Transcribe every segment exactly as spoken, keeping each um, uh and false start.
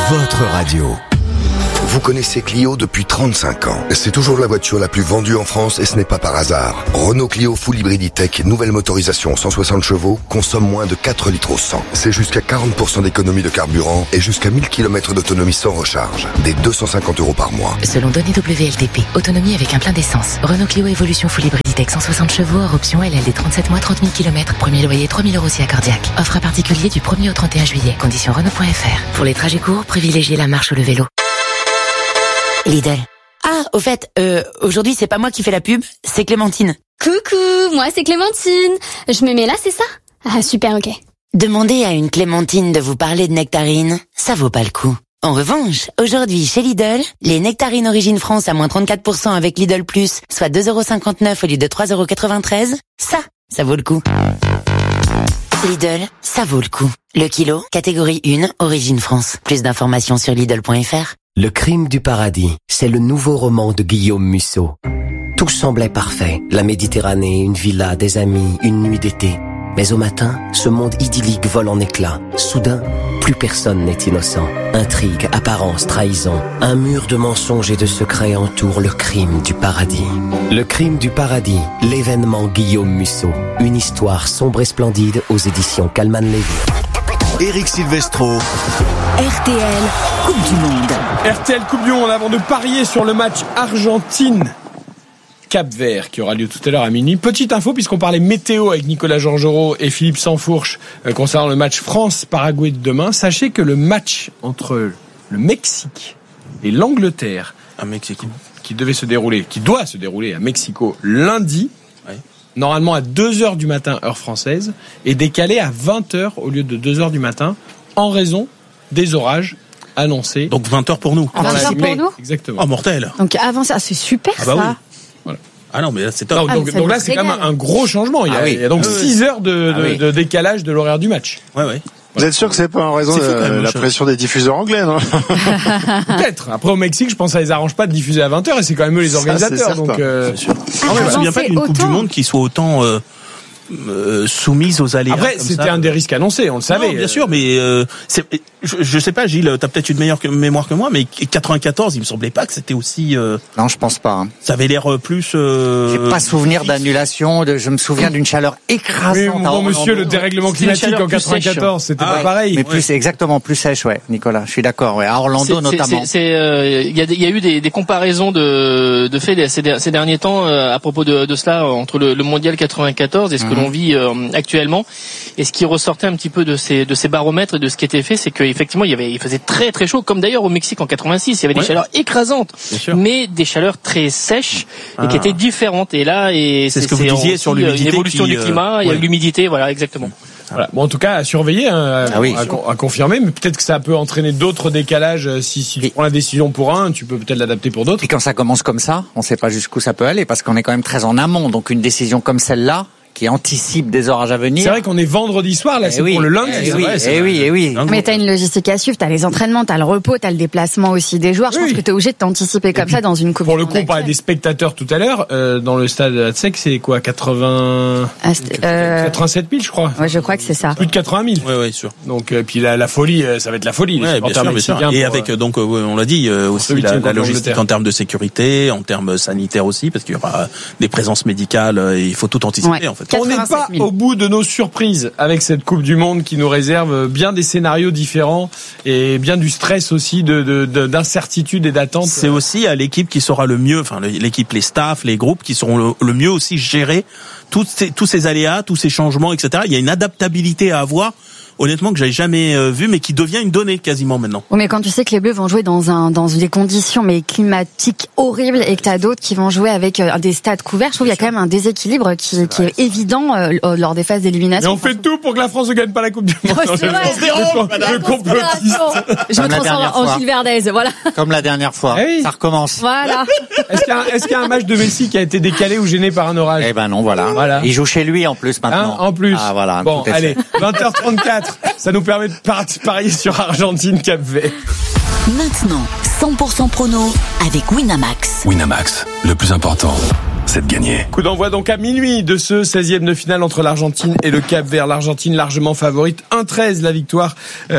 votre radio. Vous connaissez Clio depuis trente-cinq ans. C'est toujours la voiture la plus vendue en France et ce n'est pas par hasard. Renault Clio Full Hybrid E-Tech, nouvelle motorisation cent soixante chevaux, consomme moins de quatre litres au cent. C'est jusqu'à quarante pour cent d'économie de carburant et jusqu'à mille kilomètres d'autonomie sans recharge. Des deux cent cinquante euros par mois. Selon données W L T P, autonomie avec un plein d'essence. Renault Clio Evolution Full Hybrid E-Tech cent soixante chevaux, hors option L L D trente-sept mois, trente mille kilomètres. Premier loyer trois mille euros si accordiaque. Offre à particulier du premier au trente et un juillet. Conditions Renault point F R. Pour les trajets courts, privilégiez la marche ou le vélo. Lidl. Ah, au fait, euh, aujourd'hui c'est pas moi qui fais la pub, c'est Clémentine. Coucou, moi c'est Clémentine. Je me mets là, c'est ça? Ah super, ok. Demandez à une Clémentine de vous parler de nectarines, ça vaut pas le coup. En revanche, aujourd'hui chez Lidl, les nectarines Origine France à moins trente-quatre pour cent avec Lidl Plus, soit deux euros cinquante-neuf au lieu de trois euros quatre-vingt-treize, ça, ça vaut le coup. Lidl, ça vaut le coup. Le kilo, catégorie un, Origine France. Plus d'informations sur Lidl point F R. Le crime du paradis, c'est le nouveau roman de Guillaume Musso. Tout semblait parfait. La Méditerranée, une villa, des amis, une nuit d'été. Mais au matin, ce monde idyllique vole en éclats. Soudain, plus personne n'est innocent. Intrigue, apparence, trahison. Un mur de mensonges et de secrets entoure le crime du paradis. Le crime du paradis, l'événement Guillaume Musso. Une histoire sombre et splendide aux éditions Calman Lévy. Eric Silvestro. R T L Coupe du Monde. R T L Coupe du Monde, avant de parier sur le match Argentine-Cap-Vert qui aura lieu tout à l'heure à minuit. Petite info, puisqu'on parlait météo avec Nicolas Georgerot et Philippe Sansfourche euh, concernant le match France-Paraguay de demain. Sachez que le match entre le Mexique et l'Angleterre, à Mexico, qui devait se dérouler, qui doit se dérouler à Mexico lundi, ouais. Normalement à deux heures du matin heure française, est décalé à vingt heures au lieu de deux heures du matin en raison des orages annoncés. Donc vingt heures pour nous. vingt heures pour nous. Exactement. Oh, mortel. Donc avant ça, c'est super ah bah ça. Oui. Voilà. Ah non, mais là c'est top. Non, ah, donc, donc là c'est quand même un gros changement. Il y a, ah oui. il y a donc ah six oui. heures de, ah de, oui. de décalage de l'horaire du match. Ouais, ouais. Vous êtes sûr que c'est pas en raison de la chose. pression des diffuseurs anglais, non? Peut-être. Après, au Mexique, je pense que ça les arrange pas de diffuser à vingt heures et c'est quand même eux les organisateurs. Ça, donc, euh... c'est sûr. Ah, je me souviens pas d'une Coupe du Monde qui soit autant, euh, euh, soumise aux aléas. Après, c'était ça. un des risques annoncés, on le savait. Non, bien sûr, mais, euh, c'est, je, je sais pas, Gilles, t'as peut-être une meilleure mémoire que moi, mais quatre-vingt-quatorze, il me semblait pas que c'était aussi, euh... Non, je pense pas, hein. Ça avait l'air plus, euh... J'ai pas souvenir d'annulation, de, je me souviens d'une chaleur écrasante. Mais bon, monsieur, le dérèglement climatique en quatre-vingt-quatorze, c'était ah, pas ouais. pareil. Mais plus, ouais. exactement, plus sèche, ouais, Nicolas. Je suis d'accord, ouais. À Orlando, c'est, notamment. C'est, c'est, euh, il y a, il y a eu des, des comparaisons de, de faits ces, ces derniers temps, euh, à propos de, de cela, entre le, le mondial quatre-vingt-quatorze et ce mmh. que l'on vit, euh, actuellement. Et ce qui ressortait un petit peu de ces, de ces baromètres et de ce qui était fait, c'est qu'effectivement, il y avait, il faisait très très chaud, comme d'ailleurs au Mexique en quatre-vingt-six. Il y avait des ouais. chaleurs écrasantes, mais des chaleurs très sèches et ah. qui étaient différentes. Et là, et c'est, c'est ce que vous disiez sur l'humidité. Une évolution qui, du climat, euh, il y a ouais. l'humidité, voilà, exactement. Voilà. Bon, en tout cas, à surveiller, hein, ah oui, à, à, à confirmer, mais peut-être que ça peut entraîner d'autres décalages. Si, si tu prends la décision pour un, tu peux peut-être l'adapter pour d'autres. Et quand ça commence comme ça, on ne sait pas jusqu'où ça peut aller, parce qu'on est quand même très en amont. Donc une décision comme celle-là, qui anticipe des orages à venir. C'est vrai qu'on est vendredi soir, là, et c'est oui, pour le lundi. Et oui, vrai, et oui, et oui. Mais t'as une logistique à suivre, t'as les entraînements, t'as le repos, t'as le déplacement aussi des joueurs. Je oui. pense que t'es obligé de t'anticiper comme ça dans une coupe. Pour le coup, on parlait des spectateurs tout à l'heure, euh, dans le stade Hatzek, c'est quoi, quatre-vingts, ah, euh... quatre-vingt-sept mille, je crois. Ouais, je crois que c'est ça. Plus de quatre-vingt mille. Ouais, ouais, sûr. Donc, euh, puis la, la folie, euh, ça va être la folie. Ouais, bien sûr, bien sûr. Et pour, avec, euh, donc, euh, on l'a dit, euh, aussi la, la logistique en termes de sécurité, en termes sanitaires aussi, parce qu'il y aura des présences médicales, et il faut tout anticiper, ouais. en fait. On n'est pas au bout de nos surprises avec cette Coupe du Monde qui nous réserve bien des scénarios différents et bien du stress aussi de, de, de d'incertitude et d'attente. C'est aussi à l'équipe qui saura le mieux, enfin l'équipe, les staffs, les groupes qui sauront le, le mieux aussi gérer tous ces, tous ces aléas, tous ces changements, et cetera. Il y a une adaptabilité à avoir. Honnêtement, que j'avais jamais vu, mais qui devient une donnée quasiment maintenant. Oui, mais quand tu sais que les Bleus vont jouer dans un dans des conditions mais climatiques horribles et que t'as d'autres qui vont jouer avec euh, des stades couverts, je trouve qu'il y a quand même un déséquilibre qui c'est qui vrai, est évident euh, lors des phases d'élimination. Mais on fait tout pour que la France ne gagne pas la Coupe du Monde. Oh, c'est vrai. Le, le complotiste. Je me transforme en Gilles Verdez, voilà. Comme la dernière fois. Eh oui. Ça recommence. Voilà. Est-ce qu'il y a un, est-ce qu'il y a un match de Messi qui a été décalé ou gêné par un orage? Eh ben non, voilà. voilà. Il joue chez lui en plus maintenant. Hein, en plus. Ah voilà. Bon, allez, vingt heures trente-quatre. Ça nous permet de parier sur Argentine Cap-Vert. Maintenant, cent pour cent prono avec Winamax. Winamax, le plus important, c'est de gagner. Coup d'envoi donc à minuit de ce seizième de finale entre l'Argentine et le Cap-Vert. L'Argentine largement favorite. un treize la victoire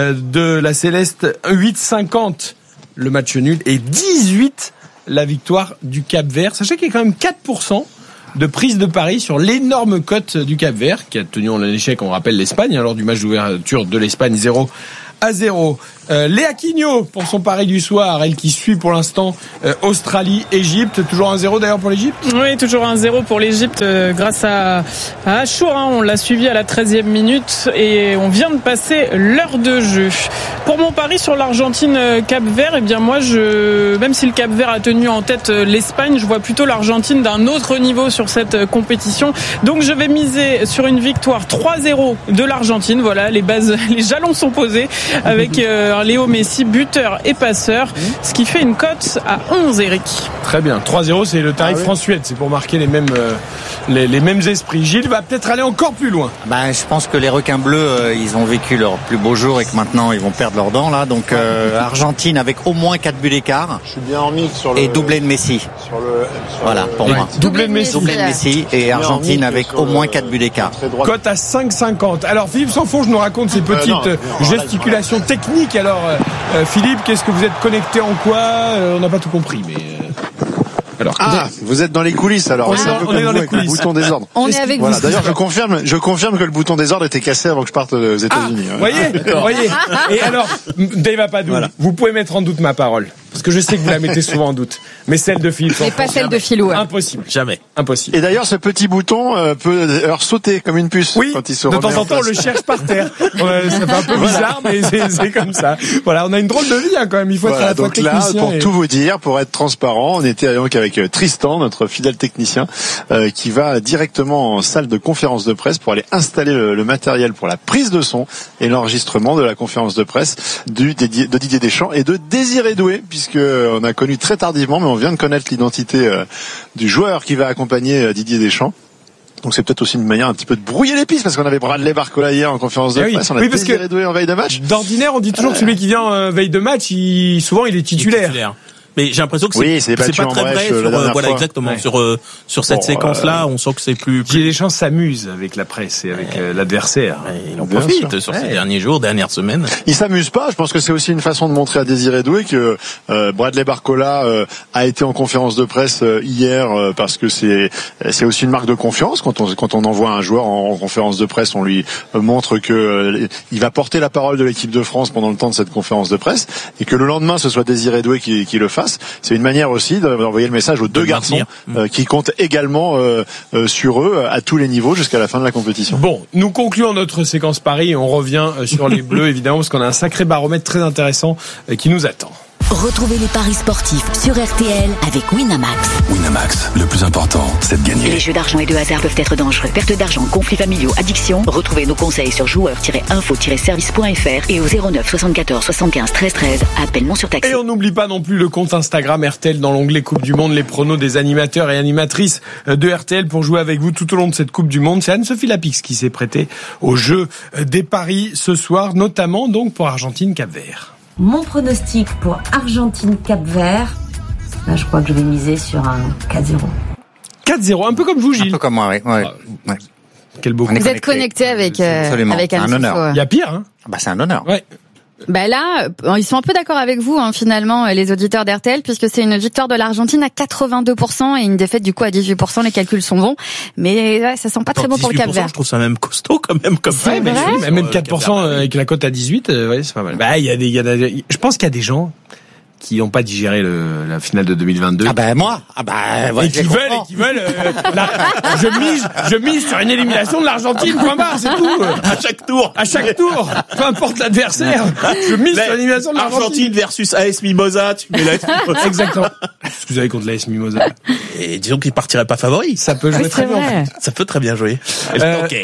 de la Céleste. huit cinquante le match nul. Et dix-huit la victoire du Cap-Vert. Sachez qu'il y a quand même quatre pour cent de prise de pari sur l'énorme cote du Cap-Vert qui a tenu en échec, on rappelle, l'Espagne lors du match d'ouverture de l'Espagne zéro à zéro. Euh, Léa Quignot pour son pari du soir, elle qui suit pour l'instant euh, Australie, Égypte, toujours un zéro d'ailleurs pour l'Égypte. Oui, toujours un zéro pour l'Égypte euh, grâce à, à Achour, hein, on l'a suivi à la treizième minute et on vient de passer l'heure de jeu. Pour mon pari sur l'Argentine euh, Cap-Vert, eh bien moi je même si le Cap-Vert a tenu en tête euh, l'Espagne, je vois plutôt l'Argentine d'un autre niveau sur cette euh, compétition. Donc je vais miser sur une victoire trois zéro de l'Argentine. Voilà, les bases les jalons sont posés avec euh, Léo Messi, buteur et passeur, ce qui fait une cote à onze, Eric. Très bien, trois zéro, c'est le tarif ah oui. France-Suède, c'est pour marquer les mêmes, euh, les, les mêmes esprits. Gilles va peut-être aller encore plus loin. Ben, je pense que les requins bleus, euh, ils ont vécu leur plus beau jour et que maintenant ils vont perdre leurs dents là. Donc euh, Argentine avec au moins quatre buts d'écart. Je suis bien en mythe sur le... Et doublé de Messi. Sur le... Sur voilà, pour le... moi. Doublé de Messi. Doublé de Messi et Argentine avec au moins quatre buts d'écart. Cote à cinq cinquante. Alors Philippe Sanfourche nous raconte ces petites euh, non, non, gesticulations techniques. Alors euh, Philippe, qu'est-ce que vous êtes connecté en quoi euh, On n'a pas tout compris, mais... Euh... Alors, ah, vous êtes dans les coulisses alors. On c'est est, un peu on comme est dans vous les avec coulisses. Le bouton désordre. On est avec voilà. vous. D'ailleurs, je confirme, je confirme que le bouton désordre était cassé avant que je parte aux États-Unis. Ah, voyez, voyez. Et alors, Dave Apadou, voilà. Vous pouvez mettre en doute ma parole. Parce que je sais que vous la mettez souvent en doute. Mais celle de Philippe. Mais pas celle de Philou. Impossible. Jamais. Impossible. Et d'ailleurs, ce petit bouton euh, peut alors sauter comme une puce. Oui. Quand il se de temps en temps, on le cherche par terre. euh, ça fait un peu bizarre, mais c'est, c'est comme ça. Voilà, on a une drôle de vie hein, quand même. Il faut voilà, être à la donc là, pour et... tout vous dire, pour être transparent, on était donc avec Tristan, notre fidèle technicien, euh, qui va directement en salle de conférence de presse pour aller installer le, le matériel pour la prise de son et l'enregistrement de la conférence de presse du, de Didier Deschamps et de Désiré Doué, puisque on a connu très tardivement, mais on vient de connaître l'identité euh, du joueur qui va accompagner euh, Didier Deschamps. Donc c'est peut-être aussi une manière un petit peu de brouiller les pistes, parce qu'on avait Bradley Barcola hier en conférence de oui, presse, on a oui, parce Désiré que Doué en veille de match. D'ordinaire, on dit toujours que celui qui vient en veille de match, il, souvent il est titulaire. Il est titulaire. Mais j'ai l'impression que c'est, oui, c'est, c'est pas très vrai sur, euh, voilà, exactement. Ouais. Sur, euh, sur cette bon, séquence-là, euh, on sent que c'est plus, plus... Didier Deschamps s'amuse avec la presse et avec euh, l'adversaire. Et il en profite sur ouais. ces derniers jours, dernières semaines. Il s'amuse pas. Je pense que c'est aussi une façon de montrer à Désiré Doué que euh, Bradley Barcola euh, a été en conférence de presse euh, hier euh, parce que c'est c'est aussi une marque de confiance quand on quand on envoie un joueur en, en conférence de presse, on lui euh, montre que euh, il va porter la parole de l'équipe de France pendant le temps de cette conférence de presse et que le lendemain ce soit Désiré Doué qui, qui le fasse. C'est une manière aussi d'envoyer le message aux deux garçons euh, qui comptent également euh, euh, sur eux à tous les niveaux jusqu'à la fin de la compétition. Bon, nous concluons notre séquence Paris et on revient sur les Bleus évidemment parce qu'on a un sacré baromètre très intéressant euh, qui nous attend. Retrouvez les paris sportifs sur R T L avec Winamax. Winamax, le plus important, c'est de gagner. Les jeux d'argent et de hasard peuvent être dangereux. Perte d'argent, conflits familiaux, addiction. Retrouvez nos conseils sur joueurs tiret info tiret service point f r et au zéro neuf soixante-quatorze soixante-quinze treize treize. Appel non surtaxé. Et on n'oublie pas non plus le compte Instagram R T L dans l'onglet Coupe du Monde, les pronos des animateurs et animatrices de R T L pour jouer avec vous tout au long de cette Coupe du Monde. C'est Anne-Sophie Lapix qui s'est prêtée au jeu des paris ce soir, notamment donc pour Argentine-Cap-Vert. Mon pronostic pour Argentine-Cap-Vert, là je crois que je vais miser sur un quatre zéro. quatre zéro, un peu comme vous Gilles. Un peu comme moi, oui. Ouais. Ouais. Quel beau. Vous êtes connecté avec euh, avec un honneur. Il y a pire, hein. Bah c'est un honneur. Ouais. Bah là, ils sont un peu d'accord avec vous hein, finalement, les auditeurs d'R T L, puisque c'est une victoire de l'Argentine à quatre-vingt-deux pour cent et une défaite du coup à dix-huit pour cent. Les calculs sont bons, mais ouais, ça sent pas très bon pour le Cap-Vert. Je trouve ça même costaud quand même. Comme c'est ouais, vrai. Mais même quatre pour cent avec la cote à dix-huit, euh, ouais, c'est pas mal. Bah il y a des, il y a des, je pense qu'il y a des gens qui n'ont pas digéré le, la finale de deux mille vingt-deux. Ah ben moi, ah ben ouais, et qui veulent, et qui veulent. Euh, la, je mise, je mise sur une élimination de l'Argentine. Point barre, c'est tout. À chaque tour, à chaque tour, peu importe l'adversaire. Je mise la, sur l'élimination de l'Argentine. Argentine versus A S Mimosa, tu mets l'A S Mimosa. Exactement. Qu'est-ce que vous avez contre l'A S Mimosa? Et disons qu'il partirait pas favori. Ça peut jouer oui, très vrai. bien. Ça peut très bien jouer. Euh, ok.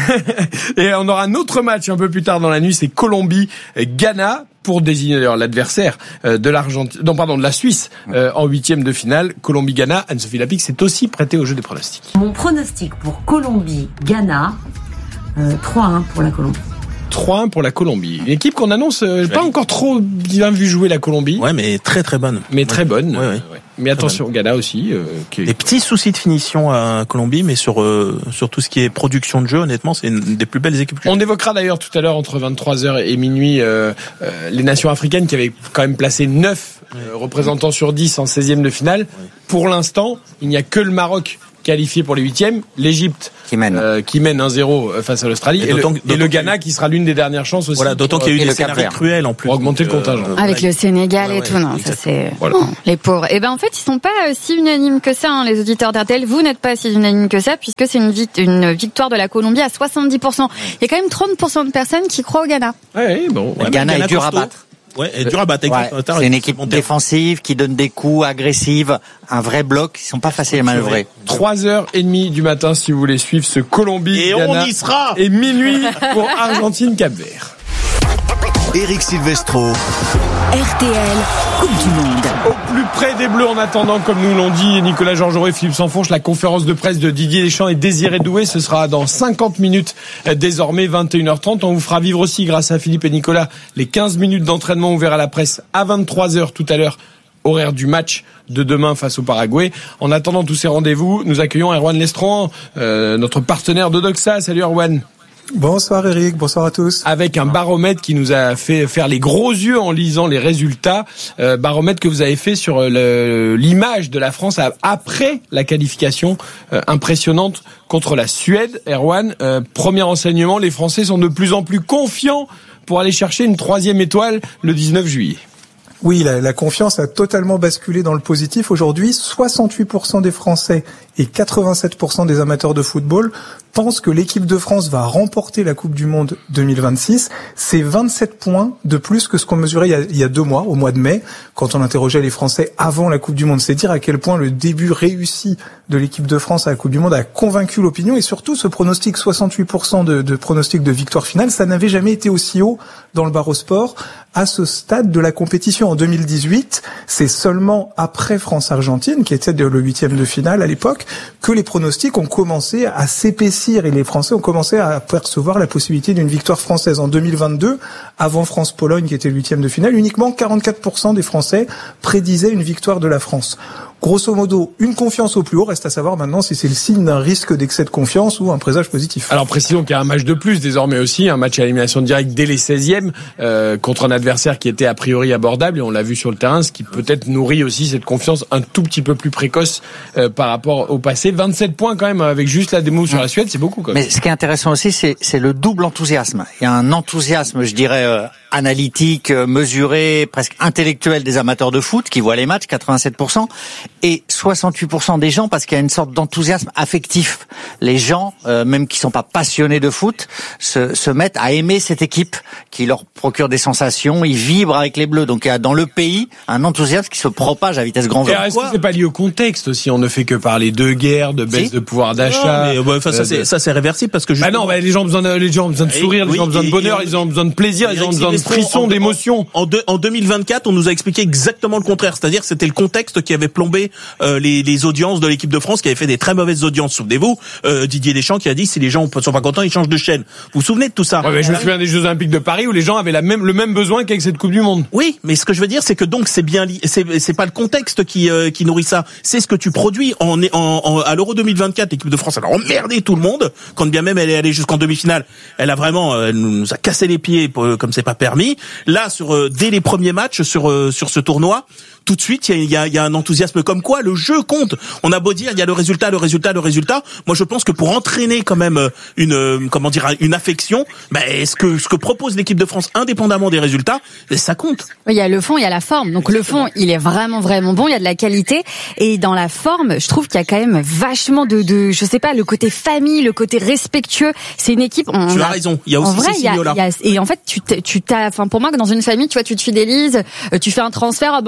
Et on aura un autre match un peu plus tard dans la nuit, c'est Colombie-Ghana. Pour désigner d'ailleurs l'adversaire de l'Argentine, non pardon de la Suisse euh, en huitième de finale, Colombie-Ghana. Anne-Sophie Lapix s'est aussi prêtée au jeu des pronostics. Mon pronostic pour Colombie-Ghana, euh, trois un pour la Colombie. trois un pour la Colombie. Une équipe qu'on annonce euh, pas encore trop bien vu jouer la Colombie. Ouais, mais très très bonne. Mais ouais. très bonne. Ouais, ouais. Ouais. Mais attention, Ghana aussi. Euh, qui est... Des petits soucis de finition à Colombie, mais sur euh, sur tout ce qui est production de jeu, honnêtement, c'est une des plus belles équipes. On évoquera d'ailleurs tout à l'heure entre vingt-trois heures et minuit euh, euh, les nations africaines qui avaient quand même placé neuf euh, représentants sur dix en seizième de finale. Ouais. Pour l'instant, il n'y a que le Maroc qualifié pour les huitièmes, l'Égypte qui mène, euh, qui mène un zéro face à l'Australie, et, et, le, et le Ghana qui sera l'une des dernières chances aussi. Voilà, d'autant pour, qu'il y a eu des scénarios cruels en plus. Pour augmenter donc, le contingent. Euh, Avec ouais. le Sénégal ouais, et ouais, tout, non, ça c'est voilà. oh, les pauvres. Et ben en fait, ils sont pas si unanimes que ça, hein, les auditeurs d'R T L. Vous n'êtes pas si unanimes que ça, puisque c'est une, vict- une victoire de la Colombie à soixante-dix pour cent. Il y a quand même trente pour cent de personnes qui croient au Ghana. Ouais, bon. Le ouais, Ghana, Ghana est dur à battre. Ouais, et dur à battre. Ouais, c'est une équipe défensive qui donne des coups, agressive, un vrai bloc. Ils sont pas faciles à manœuvrer. trois heures trente du matin si vous voulez suivre ce Colombie. Et Ghana, on y sera. Et minuit pour Argentine Cap-Vert. Éric Silvestro. R T L, Coupe du Monde. Au plus près des Bleus en attendant, comme nous l'ont dit Nicolas Georgerot et Philippe Sansfonche, la conférence de presse de Didier Deschamps et Désiré Doué, ce sera dans cinquante minutes, désormais vingt et une heures trente. On vous fera vivre aussi, grâce à Philippe et Nicolas, les quinze minutes d'entraînement ouverts à la presse à vingt-trois heures tout à l'heure, horaire du match de demain face au Paraguay. En attendant tous ces rendez-vous, nous accueillons Erwan Lestron, euh, notre partenaire de Doxa. Salut Erwan. Bonsoir Eric, bonsoir à tous. Avec un baromètre qui nous a fait faire les gros yeux en lisant les résultats, euh, baromètre que vous avez fait sur le, l'image de la France après la qualification euh, impressionnante contre la Suède. Erwan, euh, premier enseignement, les Français sont de plus en plus confiants pour aller chercher une troisième étoile le dix-neuf juillet. Oui, la, la confiance a totalement basculé dans le positif. Aujourd'hui, soixante-huit pour cent des Français et quatre-vingt-sept pour cent des amateurs de football pensent que l'équipe de France va remporter la Coupe du Monde deux mille vingt-six. C'est vingt-sept points de plus que ce qu'on mesurait il y a, il y a deux mois, au mois de mai, quand on interrogeait les Français avant la Coupe du Monde. C'est dire à quel point le début réussi de l'équipe de France à la Coupe du Monde a convaincu l'opinion, et surtout ce pronostic, soixante-huit pour cent de, de pronostic de victoire finale, ça n'avait jamais été aussi haut dans le Barreau-Sport à ce stade de la compétition. En deux mille dix-huit, c'est seulement après France-Argentine, qui était le huitième de finale à l'époque, que les pronostics ont commencé à s'épaissir et les Français ont commencé à percevoir la possibilité d'une victoire française. En deux mille vingt-deux, avant France-Pologne, qui était le huitième de finale, uniquement quarante-quatre pour cent des Français prédisaient une victoire de la France. Grosso modo, une confiance au plus haut. Reste à savoir maintenant si c'est le signe d'un risque d'excès de confiance ou un présage positif. Alors précisons qu'il y a un match de plus désormais aussi, un match à élimination directe dès les seizièmes euh, contre un adversaire qui était a priori abordable, et on l'a vu sur le terrain, ce qui peut-être nourrit aussi cette confiance un tout petit peu plus précoce euh, par rapport au passé. vingt-sept points quand même avec juste la démo sur la Suède, c'est beaucoup quand même. Mais ce qui est intéressant aussi, c'est, c'est le double enthousiasme. Il y a un enthousiasme, je dirais, euh, analytique, euh, mesuré, presque intellectuel des amateurs de foot qui voient les matchs, quatre-vingt-sept pour cent, et soixante-huit pour cent des gens parce qu'il y a une sorte d'enthousiasme affectif. Les gens, euh, même qui sont pas passionnés de foot, se, se mettent à aimer cette équipe qui leur procure des sensations, ils vibrent avec les Bleus. Donc il y a dans le pays un enthousiasme qui se propage à vitesse grand V. Et est-ce que c'est pas lié au contexte aussi? On ne fait que parler de guerre, de baisse si. de pouvoir d'achat. Non, mais, bah, ça, euh, c'est, ça c'est réversible parce que bah non, bah, les gens ont besoin de, les gens ont besoin de sourire, et, les gens ont besoin de bonheur, ils ont besoin de plaisir, ils ont besoin de frissons, d'émotions. En, en, en deux mille vingt-quatre, on nous a expliqué exactement le contraire, c'est-à-dire que c'était le contexte qui avait plombé euh, les, les audiences de l'équipe de France, qui avait fait des très mauvaises audiences. Souvenez-vous, euh, Didier Deschamps qui a dit si les gens sont pas contents, ils changent de chaîne. Vous vous souvenez de tout ça? Ouais, mais je me souviens des Jeux Olympiques de Paris où les gens avaient la même, le même besoin qu'avec cette Coupe du Monde. Oui, mais ce que je veux dire, c'est que donc c'est bien, li- c'est, c'est pas le contexte qui euh, qui nourrit ça, c'est ce que tu produis. En, en, en à l'Euro deux mille vingt-quatre, l'équipe de France elle a emmerdé tout le monde, quand bien même elle est allée jusqu'en demi-finale. Elle a vraiment, elle nous a cassé les pieds pour, comme c'est pas permis. Là, sur euh, dès les premiers matchs sur euh, sur ce tournoi, tout de suite, il y a, y a un enthousiasme comme quoi le jeu compte. On a beau dire, il y a le résultat, le résultat, le résultat. Moi, je pense que pour entraîner quand même une, comment dire, une affection, ben, ce que ce que propose l'équipe de France, indépendamment des résultats, ça compte. Il y a le fond, il y a la forme. Donc Exactement. Le fond, il est vraiment vraiment bon. Il y a de la qualité, et dans la forme, je trouve qu'il y a quand même vachement de, de, je sais pas, le côté famille, le côté respectueux. C'est une équipe. On tu a, as raison. Il y a aussi vrai, ces signaux-là. Il y a, et en fait, tu tu t'as, enfin pour moi, dans une famille, tu vois, tu te fidélises, tu fais un transfert, ah ben on dirait mon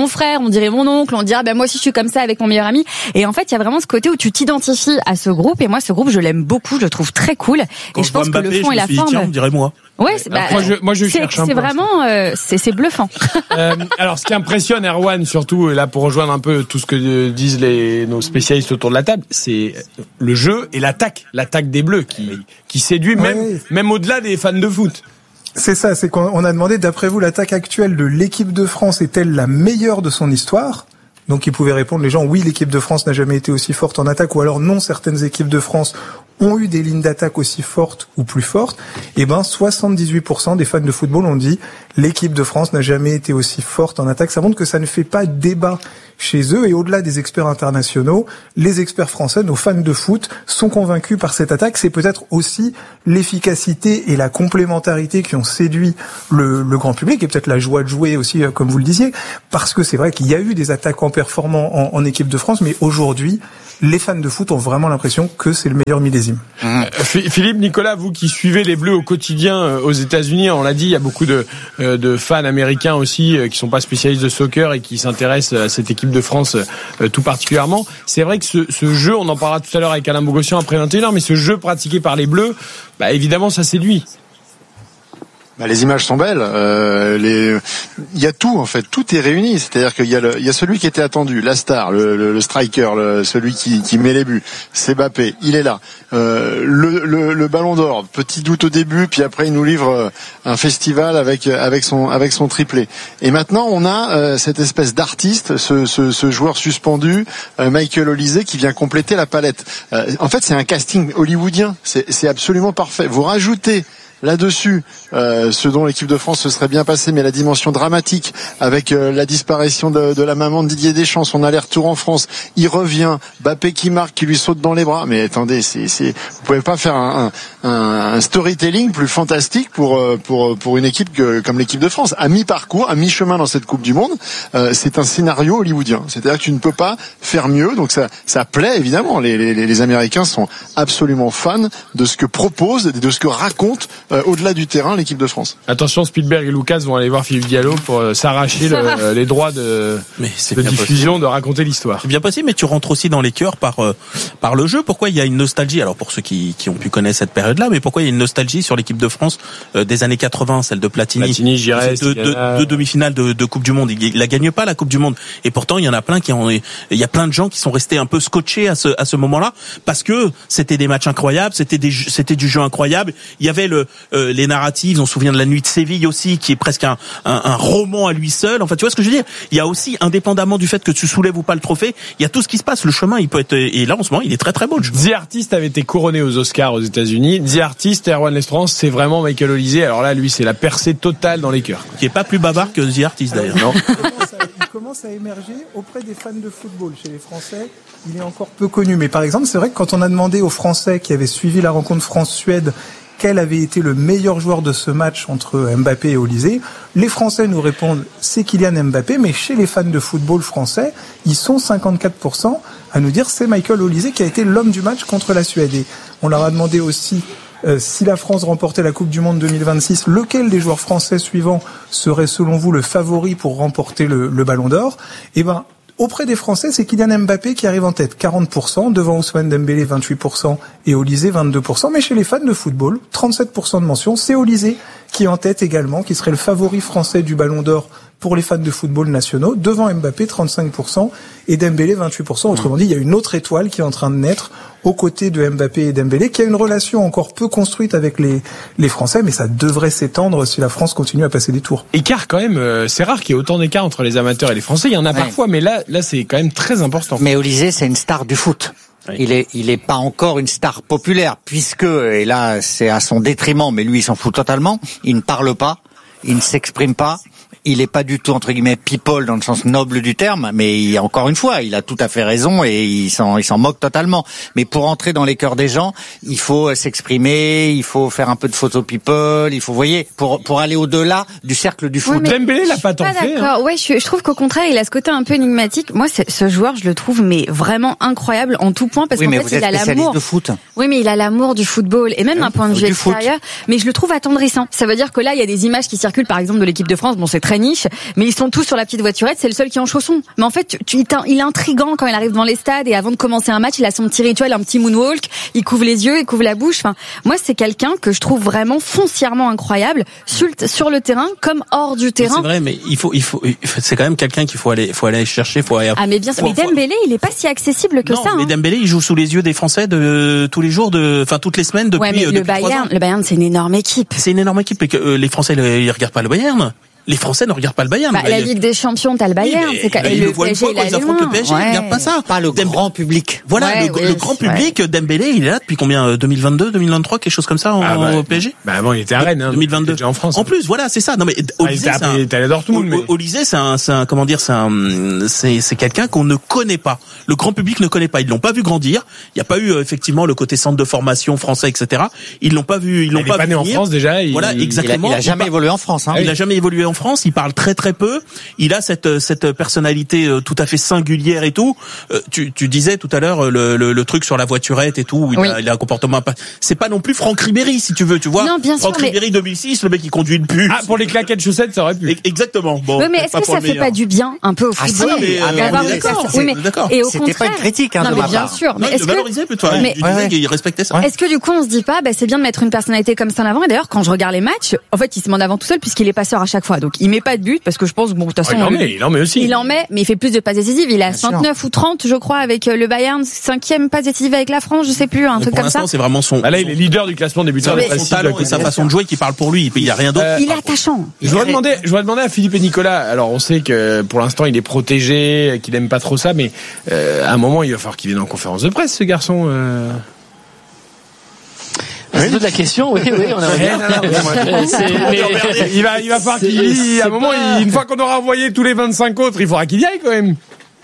mon frère, on dirait mon oncle, on dirait ben moi aussi je suis comme ça avec mon meilleur ami. Et en fait, il y a vraiment ce côté où tu t'identifies à ce groupe. Et moi, ce groupe, je l'aime beaucoup, je le trouve très cool. Quand et je pense que Mbappé, le fond je et la me suis dit, forme. tiens, on dirait moi. Ouais, c'est, bah, moi je, moi je c'est, cherche un c'est peu. vraiment, euh, c'est, c'est bluffant. euh, alors, ce qui impressionne Erwan, surtout là pour rejoindre un peu tout ce que disent les nos spécialistes autour de la table, c'est le jeu et l'attaque, l'attaque des Bleus qui qui séduit même ouais. même au-delà des fans de foot. C'est ça, c'est qu'on a demandé, d'après vous, l'attaque actuelle de l'équipe de France est-elle la meilleure de son histoire ? Donc ils pouvaient répondre, les gens, oui, l'équipe de France n'a jamais été aussi forte en attaque, ou alors non, certaines équipes de France ont eu des lignes d'attaque aussi fortes ou plus fortes. Et ben, soixante-dix-huit pour cent des fans de football ont dit l'équipe de France n'a jamais été aussi forte en attaque. Ça montre que ça ne fait pas débat chez eux. Et au-delà des experts internationaux, les experts français, nos fans de foot, sont convaincus par cette attaque. C'est peut-être aussi l'efficacité et la complémentarité qui ont séduit le, le grand public, et peut-être la joie de jouer aussi, comme vous le disiez, parce que c'est vrai qu'il y a eu des attaquants performants en, en équipe de France, mais aujourd'hui, les fans de foot ont vraiment l'impression que c'est le meilleur millésime. Mmh. Philippe, Nicolas, vous qui suivez les Bleus au quotidien aux États-Unis, on l'a dit, il y a beaucoup de, de fans américains aussi qui sont pas spécialistes de soccer et qui s'intéressent à cette équipe de France tout particulièrement. C'est vrai que ce, ce jeu, on en parlera tout à l'heure avec Alain Bogossian après vingt et une heures, mais ce jeu pratiqué par les Bleus, bah évidemment, ça séduit. Bah, les images sont belles. Euh, les... Il y a tout en fait, tout est réuni. C'est-à-dire qu'il y a, le... il y a celui qui était attendu, la star, le, le, le striker, le... celui qui, qui met les buts. C'est Mbappé, il est là. Euh, le, le, le Ballon d'Or, petit doute au début, puis après il nous livre un festival avec avec son avec son triplé. Et maintenant on a euh, cette espèce d'artiste, ce, ce, ce joueur suspendu, euh, Michael Olise, qui vient compléter la palette. Euh, en fait, c'est un casting hollywoodien. C'est, c'est absolument parfait. Vous rajoutez là-dessus, euh, ce dont l'équipe de France se serait bien passée, mais la dimension dramatique avec euh, la disparition de, de la maman de Didier Deschamps, son aller-retour en France, il revient, Mbappé qui marque, qui lui saute dans les bras. Mais attendez, c'est, c'est, vous pouvez pas faire un, un, un storytelling plus fantastique pour pour pour une équipe que, comme l'équipe de France, à mi-parcours, à mi-chemin dans cette Coupe du Monde. Euh, c'est un scénario hollywoodien. C'est-à-dire que tu ne peux pas faire mieux. Donc ça ça plaît évidemment. Les les, les Américains sont absolument fans de ce que propose, de ce que raconte. Euh, au-delà du terrain, l'équipe de France. Attention, Spielberg et Lucas vont aller voir Philippe Diallo pour euh, s'arracher le, euh, les droits de, mais c'est de diffusion, possible. De raconter l'histoire. C'est bien possible, mais tu rentres aussi dans les cœurs par euh, par le jeu. Pourquoi il y a une nostalgie ? Alors pour ceux qui, qui ont pu connaître cette période-là, mais pourquoi il y a une nostalgie sur l'équipe de France euh, des années quatre-vingts, celle de Platini, Platini, Giresse, deux, deux, deux demi-finales de, de Coupe du Monde. Il la gagne pas la Coupe du Monde, et pourtant il y en a plein qui ont, il y a plein de gens qui sont restés un peu scotchés à ce à ce moment-là parce que c'était des matchs incroyables, c'était des c'était du jeu incroyable. Il y avait le euh, les narratifs. On se souvient de la nuit de Séville aussi, qui est presque un, un, un roman à lui seul. Enfin, tu vois ce que je veux dire ? Il y a aussi, indépendamment du fait que tu soulèves ou pas le trophée, il y a tout ce qui se passe. Le chemin, il peut être, et là, en ce moment, il est très très beau. The Artist avait été couronné aux Oscars aux États-Unis. The Artist, Erwan Lestrange, c'est vraiment Michael Olise. Alors là, lui, c'est la percée totale dans les cœurs. Qui est pas plus bavard que The Artist d'ailleurs. Non. Il commence à émerger auprès des fans de football. Chez les Français, il est encore peu connu. Mais par exemple, c'est vrai que quand on a demandé aux Français qui avaient suivi la rencontre France-Suède quel avait été le meilleur joueur de ce match entre Mbappé et Olise, les Français nous répondent c'est Kylian Mbappé, mais chez les fans de football français, ils sont cinquante-quatre pour cent à nous dire c'est Michael Olise qui a été l'homme du match contre la Suède. Et on leur a demandé aussi euh, si la France remportait la Coupe du Monde deux mille vingt-six, lequel des joueurs français suivants serait selon vous le favori pour remporter le, le Ballon d'Or. Et ben auprès des Français, c'est Kylian Mbappé qui arrive en tête, quarante pour cent, devant Ousmane Dembélé, vingt-huit pour cent, et Olise, vingt-deux pour cent. Mais chez les fans de football, trente-sept pour cent de mention, c'est Olise qui est en tête également, qui serait le favori français du Ballon d'Or pour les fans de football nationaux, devant Mbappé, trente-cinq pour cent, et Dembélé, vingt-huit pour cent. Autrement dit, il y a une autre étoile qui est en train de naître aux côtés de Mbappé et Dembélé, qui a une relation encore peu construite avec les, les Français, mais ça devrait s'étendre si la France continue à passer des tours. Écart quand même, euh, c'est rare qu'il y ait autant d'écart entre les amateurs et les Français. Il y en a ouais. parfois, mais là, là, c'est quand même très important. Mais Olise, c'est une star du foot. Oui. Il est, il est pas encore une star populaire, puisque, et là, c'est à son détriment, mais lui, il s'en fout totalement. Il ne parle pas, il ne s'exprime pas. Il est pas du tout, entre guillemets, people dans le sens noble du terme, mais il, encore une fois, il a tout à fait raison et il s'en, il s'en moque totalement. Mais pour entrer dans les cœurs des gens, il faut s'exprimer, il faut faire un peu de photo people, il faut, vous voyez, pour, pour aller au-delà du cercle du foot. Oui, Dembélé l'a pas tant fait. D'accord. Hein. Ouais, je, je trouve qu'au contraire, il a ce côté un peu énigmatique. Moi, ce joueur, je le trouve, mais vraiment incroyable en tout point, parce oui, qu'en mais fait, vous il êtes a l'amour. De foot. Oui, mais il a l'amour du football et même d'un point de vue du extérieur. Foot. Mais je le trouve attendrissant. Ça veut dire que là, il y a des images qui circulent, par exemple, de l'équipe de France. Bon, c'est très très niche, mais ils sont tous sur la petite voiturette, c'est le seul qui est en chaussons. Mais en fait, tu, tu, il est intriguant quand il arrive devant les stades et avant de commencer un match, il a son petit rituel, un petit moonwalk, il couvre les yeux, il couvre la bouche. Enfin, moi, c'est quelqu'un que je trouve vraiment foncièrement incroyable sur, sur le terrain comme hors du terrain. C'est vrai, mais il faut, il faut, c'est quand même quelqu'un qu'il faut aller, faut aller chercher, faut aller. Ah mais bien sûr, mais Dembélé, il est pas si accessible que non, ça. Mais hein. Dembélé, il joue sous les yeux des Français de tous les jours, de, enfin toutes les semaines depuis. Ouais, mais euh, le depuis Bayern, le Bayern, c'est une énorme équipe. C'est une énorme équipe et que euh, les Français, ils regardent pas le Bayern. Les Français ne regardent pas le Bayern. Bah, la Ligue des Champions, t'as le Bayern. Oui, c'est quand... ils le le voient une fois quand ils affrontent le P S G, ouais. ils regardent pas ça. Pas le Dem... grand public. Voilà, ouais, le, oui, le grand public, ouais. Dembélé, il est là depuis combien, deux mille vingt-deux, deux mille vingt-trois, quelque chose comme ça, en, ah bah, au P S G? Bah, avant, il était à Rennes, hein. deux mille vingt-deux. En France. En plus, voilà, c'est ça. Non, mais, Olysée, ah, c'est un... il était à Dortmund, mais... Olysée, c'est un, c'est un, comment dire, c'est un, c'est, c'est quelqu'un qu'on ne connaît pas. Le grand public ne connaît pas. Ils l'ont pas vu grandir. Il n'y a pas eu, effectivement, le côté centre de formation français, et cetera. Ils l'ont pas vu, ils l'ont il pas est pas vu né venir. en France, déjà. Il... Voilà, exactement. Il a, il a jamais il évolué en France, hein. Il a jamais évolué en France. Il parle très, très peu. Il a cette, cette personnalité tout à fait singulière et tout. Euh, tu, tu disais tout à l'heure le, le, le truc sur la voiturette et tout. Il, oui. a, il a un comportement. C'est pas non plus Franck Ribéry, si tu veux, tu vois. Non, bien Franck sûr, Ribéry mais... deux mille six, le mec qui conduit une puce. Ah, pour les claquettes chaussettes, ça aurait pu. Exactement. Bon. Oui, mais est-ce que ça fait pas du bien un peu au ah, football? Si, mais, ah, mais, mais d'accord. Oui, mais d'accord. Et au C'était contraire, pas une critique, hein, non, de mais ma bien part. sûr. Mais non, est-ce il que valorisait plutôt. Mais... Il disait qu'il respectait ça. Est-ce que du coup on se dit pas, bah, c'est bien de mettre une personnalité comme ça en avant? Et d'ailleurs, quand je regarde les matchs, en fait, il se met en avant tout seul puisqu'il est passeur à chaque fois. Donc, il met pas de but parce que je pense, bon, de toute façon, il en met, il en met aussi. Il en met, mais il fait plus de passes décisives. Il a vingt-neuf ou trente, je crois, avec le Bayern, cinquième passe décisive avec la France, je sais plus, un mais truc pour comme ça. c'est vraiment son. Ah là, il est leader du classement des buteurs. Son talent et sa façon de jouer qui parle pour lui. Il y a rien d'autre. Il est attachant. Je voudrais demander, je voudrais demander à Philippe et Nicolas. Alors, on sait que pour l'instant, il est protégé, qu'il aime pas trop ça, mais euh, à un moment, il va falloir qu'il vienne en conférence de presse, ce garçon. Euh... C'est toute la question, oui, oui, on a Il va, il va falloir qu'il, à un moment, il, une fois qu'on aura envoyé tous les vingt-cinq autres, il faudra qu'il y aille quand même.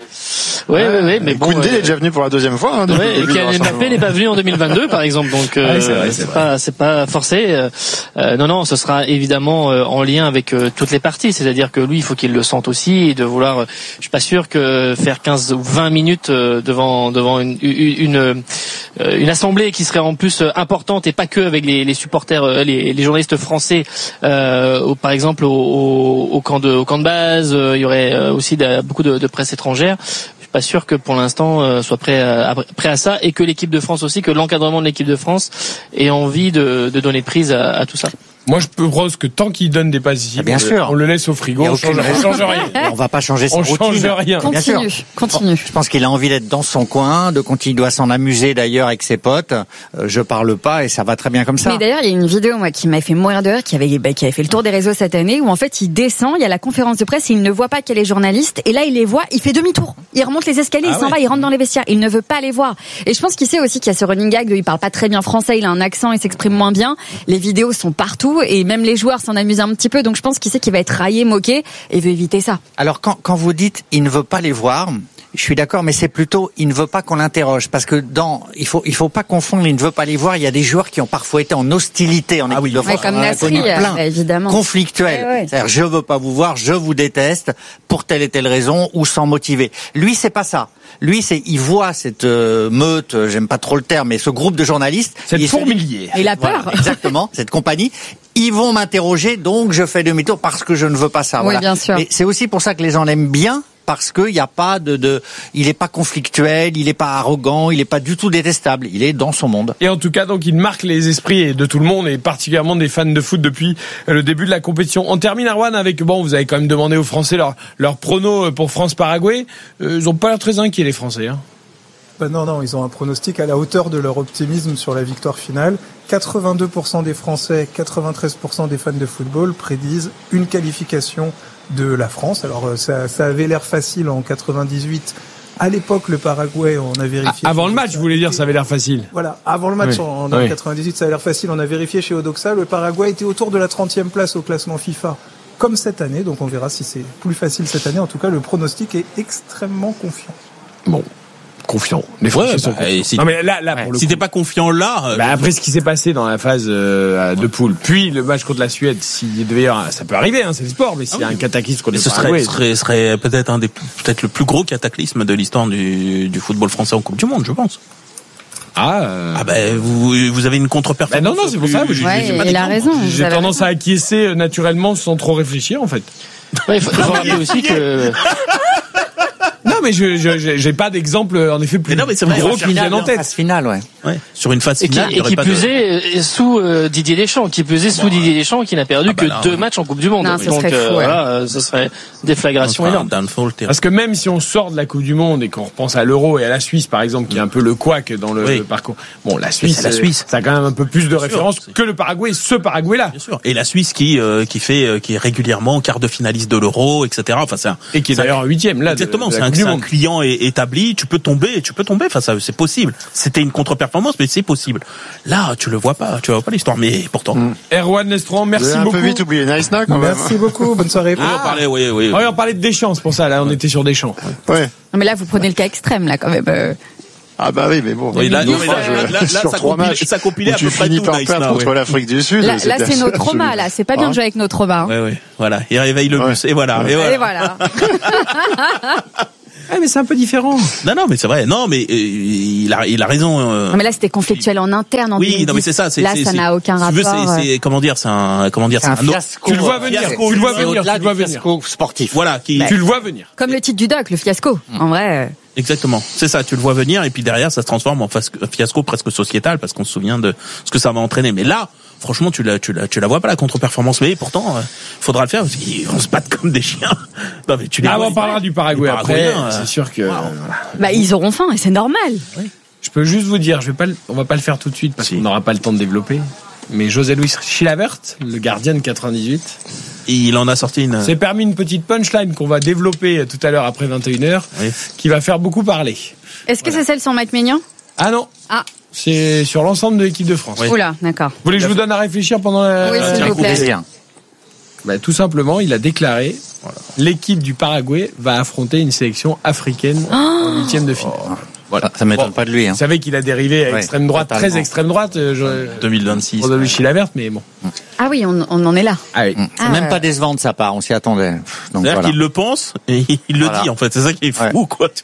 Oui, oui, oui, mais bon. Koundé euh... est déjà venu pour la deuxième fois. Hein, ouais, et Kylian Mbappé n'est pas venu en deux mille vingt-deux, par exemple, donc euh, ouais, c'est, vrai, c'est, c'est pas, c'est pas forcé. Euh, non, non, ce sera évidemment euh, en lien avec euh, toutes les parties. C'est-à-dire que lui, il faut qu'il le sente aussi, et de vouloir. Euh, je suis pas sûr que faire quinze ou vingt minutes euh, devant devant une une, une, euh, une assemblée qui serait en plus importante et pas que avec les, les supporters, euh, les, les journalistes français, euh, au, par exemple au, au, au camp de au camp de base. Euh, il y aurait euh, aussi de, beaucoup de, de presse étrangère. Pas sûr que pour l'instant euh, soit prêt à, prêt à ça, et que l'équipe de France aussi, que l'encadrement de l'équipe de France ait envie de, de donner prise à, à tout ça. Moi, je propose que tant qu'il donne des passes ici, bien on, sûr. on le laisse au frigo, on change, on change rien. On va pas changer sa on routine. change rien. Continue, bien sûr. continue. Je pense qu'il a envie d'être dans son coin, de continuer, il doit s'en amuser d'ailleurs avec ses potes. Euh, je parle pas et ça va très bien comme ça. Mais d'ailleurs, il y a une vidéo, moi, qui m'a fait mourir de rire, qui avait, bah, qui avait fait le tour des réseaux cette année, où en fait, il descend, il y a la conférence de presse, et il ne voit pas qu'il y a les journalistes, et là, il les voit, il fait demi-tour. Il remonte les escaliers, ah il s'en ouais. va, il rentre dans les vestiaires. Il ne veut pas les voir. Et je pense qu'il sait aussi qu'il y a ce running gag de, il parle pas très bien français, il a un accent, il s'exprime moins bien. Les vidéos sont partout, et même les joueurs s'en amusent un petit peu, donc je pense qu'il sait qu'il va être raillé, moqué, et veut éviter ça. Alors quand, quand vous dites il ne veut pas les voir, je suis d'accord, mais c'est plutôt il ne veut pas qu'on l'interroge, parce que dans il faut il faut pas confondre il ne veut pas les voir. Il y a des joueurs qui ont parfois été en hostilité en ah équipe oui, de France, ouais, comme Nasri, plein, euh, évidemment, conflictuel. Ouais, ouais. C'est-à-dire je veux pas vous voir, je vous déteste pour telle et telle raison ou sans motiver. Lui c'est pas ça. Lui c'est il voit cette euh, meute, j'aime pas trop le terme, mais ce groupe de journalistes, cette fourmilier. Il a peur. Voilà, exactement, cette compagnie. Ils vont m'interroger, donc je fais demi-tour parce que je ne veux pas ça. Oui, voilà. bien sûr. Mais c'est aussi pour ça que les gens l'aiment bien. Parce qu'il n'y a pas de, de, il est pas conflictuel, il est pas arrogant, il est pas du tout détestable. Il est dans son monde. Et en tout cas, donc, il marque les esprits de tout le monde et particulièrement des fans de foot depuis le début de la compétition. On termine, Arwan, avec, bon, vous avez quand même demandé aux Français leur, leur prono pour France-Paraguay. Euh, ils ont pas l'air très inquiets, les Français, hein. Ben non, non, ils ont un pronostic à la hauteur de leur optimisme sur la victoire finale. quatre-vingt-deux pour cent des Français, quatre-vingt-treize pour cent des fans de football prédisent une qualification de la France. Alors ça, ça avait l'air facile en quatre-vingt-dix-huit. À l'époque, le Paraguay, on a vérifié. Avant le match, vous voulez dire, ça avait l'air facile. Voilà, avant le match, oui. en, en oui. quatre-vingt-dix-huit, ça avait l'air facile. On a vérifié chez Odoxa. Le Paraguay était autour de la trentième place au classement FIFA, comme cette année. Donc on verra si c'est plus facile cette année. En tout cas, le pronostic est extrêmement confiant. Bon. Confiant. Les Français ouais, sont bah, confiants. Si, non mais là, là, pour ouais, le si coup, t'es pas confiant là, euh, bah, après ce qui s'est passé dans la phase euh, de poule, puis le match contre la Suède, s'il devait y avoir, ça peut arriver, hein, c'est le sport, mais s'il y a ah oui. un cataclysme contre ce serait, ce serait, serait peut-être un des, peut-être le plus gros cataclysme de l'histoire du, du football français en Coupe du Monde, je pense. Ah, euh... ah ben vous vous avez une contre-performance. Bah non non c'est pour ça. J'ai, ouais, j'ai pas il a raison. J'ai tendance raison. à acquiescer naturellement sans trop réfléchir en fait. Ouais, il faut, faut rappeler aussi que. Non, mais je, je, j'ai pas d'exemple, en effet, plus non, mais c'est vrai, gros qui me viennent en tête. Phase finale, ouais. Ouais. Sur une phase Et qui, finale. et qui plus est, euh, sous euh, Didier Deschamps, qui plus est sous Didier Deschamps, qui n'a perdu Ah bah que là, deux ouais. matchs en Coupe du Monde. Non, ça Donc, serait euh, fou, ouais. voilà, euh, ce serait déflagration énorme. Parce que même si on sort de la Coupe du Monde et qu'on repense à l'Euro et à la Suisse, par exemple, qui est un peu le couac dans le, Oui. le parcours. Bon, la Suisse, C'est la Suisse. ça a quand même un peu plus de Bien références sûr. que le Paraguay, ce Paraguay-là. Bien sûr. Et la Suisse qui euh, qui fait euh, qui est régulièrement quart de finaliste de l'Euro, et cetera. Enfin, c'est un, Et qui est c'est un- d'ailleurs en huitième, là. de- Exactement. de la C'est un, Coupe du c'est un Monde. client é- établi. Tu peux tomber, tu peux tomber. Enfin, ça, c'est possible. C'était une contre-performance, mais c'est possible. Là, tu le vois pas. Tu vois pas l'histoire, mais pourtant. Mm. Erwan Nestron, merci Vous avez un beaucoup. peu vite oublié Naïsna quand même. Merci beaucoup, bonne soirée. Oui, on parlait, oui, oui. Ah oui, on parlait de Deschamps, c'est pour ça, là, on était sur Deschamps. Ouais. Non, mais là, vous prenez le cas extrême, là, quand même. euh. Ah bah oui, mais bon. Oui, là, deux non, mais fois, là, je- là, là, sur ça trois compilait- matchs ça compilait où à peu tu près finis tout, par Naïsna, perdre contre ouais. l'Afrique du Sud. Là, là, c'est nos absolu- traumas, là. C'est pas bien Hein de jouer avec nos traumas. hein. Ouais, ouais. Voilà. Il réveille le bus. Et voilà. Et voilà. Et voilà. Ah, mais c'est un peu différent. Non, non, mais c'est vrai. Non, mais euh, il a, il a raison. euh, Non, mais là, c'était conflictuel en interne en Oui, deux mille dix. non, mais c'est ça. C'est, Là, c'est, ça c'est- n'a aucun si tu veux, rapport. c'est, c'est, comment dire, c'est un, comment dire, C'est un autre- fiasco. Tu le vois venir, fiasco, tu le vois C'est venir, au-delà tu le vois du venir. fiasco sportif. Voilà, qui, Tu le vois venir. Comme le titre du doc, le fiasco. En vrai. euh, exactement. C'est ça. Tu le vois venir, et puis derrière, ça se transforme en fas- fiasco presque sociétal, parce qu'on se souvient de ce que ça va entraîner. Mais là, franchement, tu la, tu la, tu la vois pas la contre-performance. Mais pourtant, euh, faudra le faire parce qu'ils vont se battre comme des chiens. Non, mais tu les Ah, vois, on parlera du Paraguay les après. Paraguayens, euh, C'est sûr que. Bah, ils auront faim et c'est normal. Je peux juste vous dire, je vais pas, le- on va pas le faire tout de suite parce Si. qu'on n'aura pas le temps de développer. Mais José Luis Chilavert, le gardien de quatre-vingt-dix-huit, il en a sorti une. s'est permis une petite punchline qu'on va développer tout à l'heure après vingt et une heures, Oui. qui va faire beaucoup parler. Est-ce que c'est celle sur Mike Maignan? Ah non, Ah, c'est sur l'ensemble de l'équipe de France. Oui. oula, d'accord. Vous voulez que je vous donne à réfléchir pendant la... Oui, s'il vous plaît. Bien. Bah, tout simplement, il a déclaré l'équipe du Paraguay va affronter une sélection africaine en huitième de finale. Voilà. Ça m'étonne Bon, pas de lui. Hein. Vous savez qu'il a dérivé à Ouais, extrême droite, totalement. très extrême droite. euh, je- deux mille vingt-six. Pour José Luis Chilavert, mais bon. Ah oui, on, on en est là. Ah oui. Ah, Même ouais. pas décevant de sa part, on s'y attendait. Pff, Donc C'est-à-dire voilà. qu'il le pense et il le Voilà. dit en fait. C'est ça qui est fou, Ouais. quoi.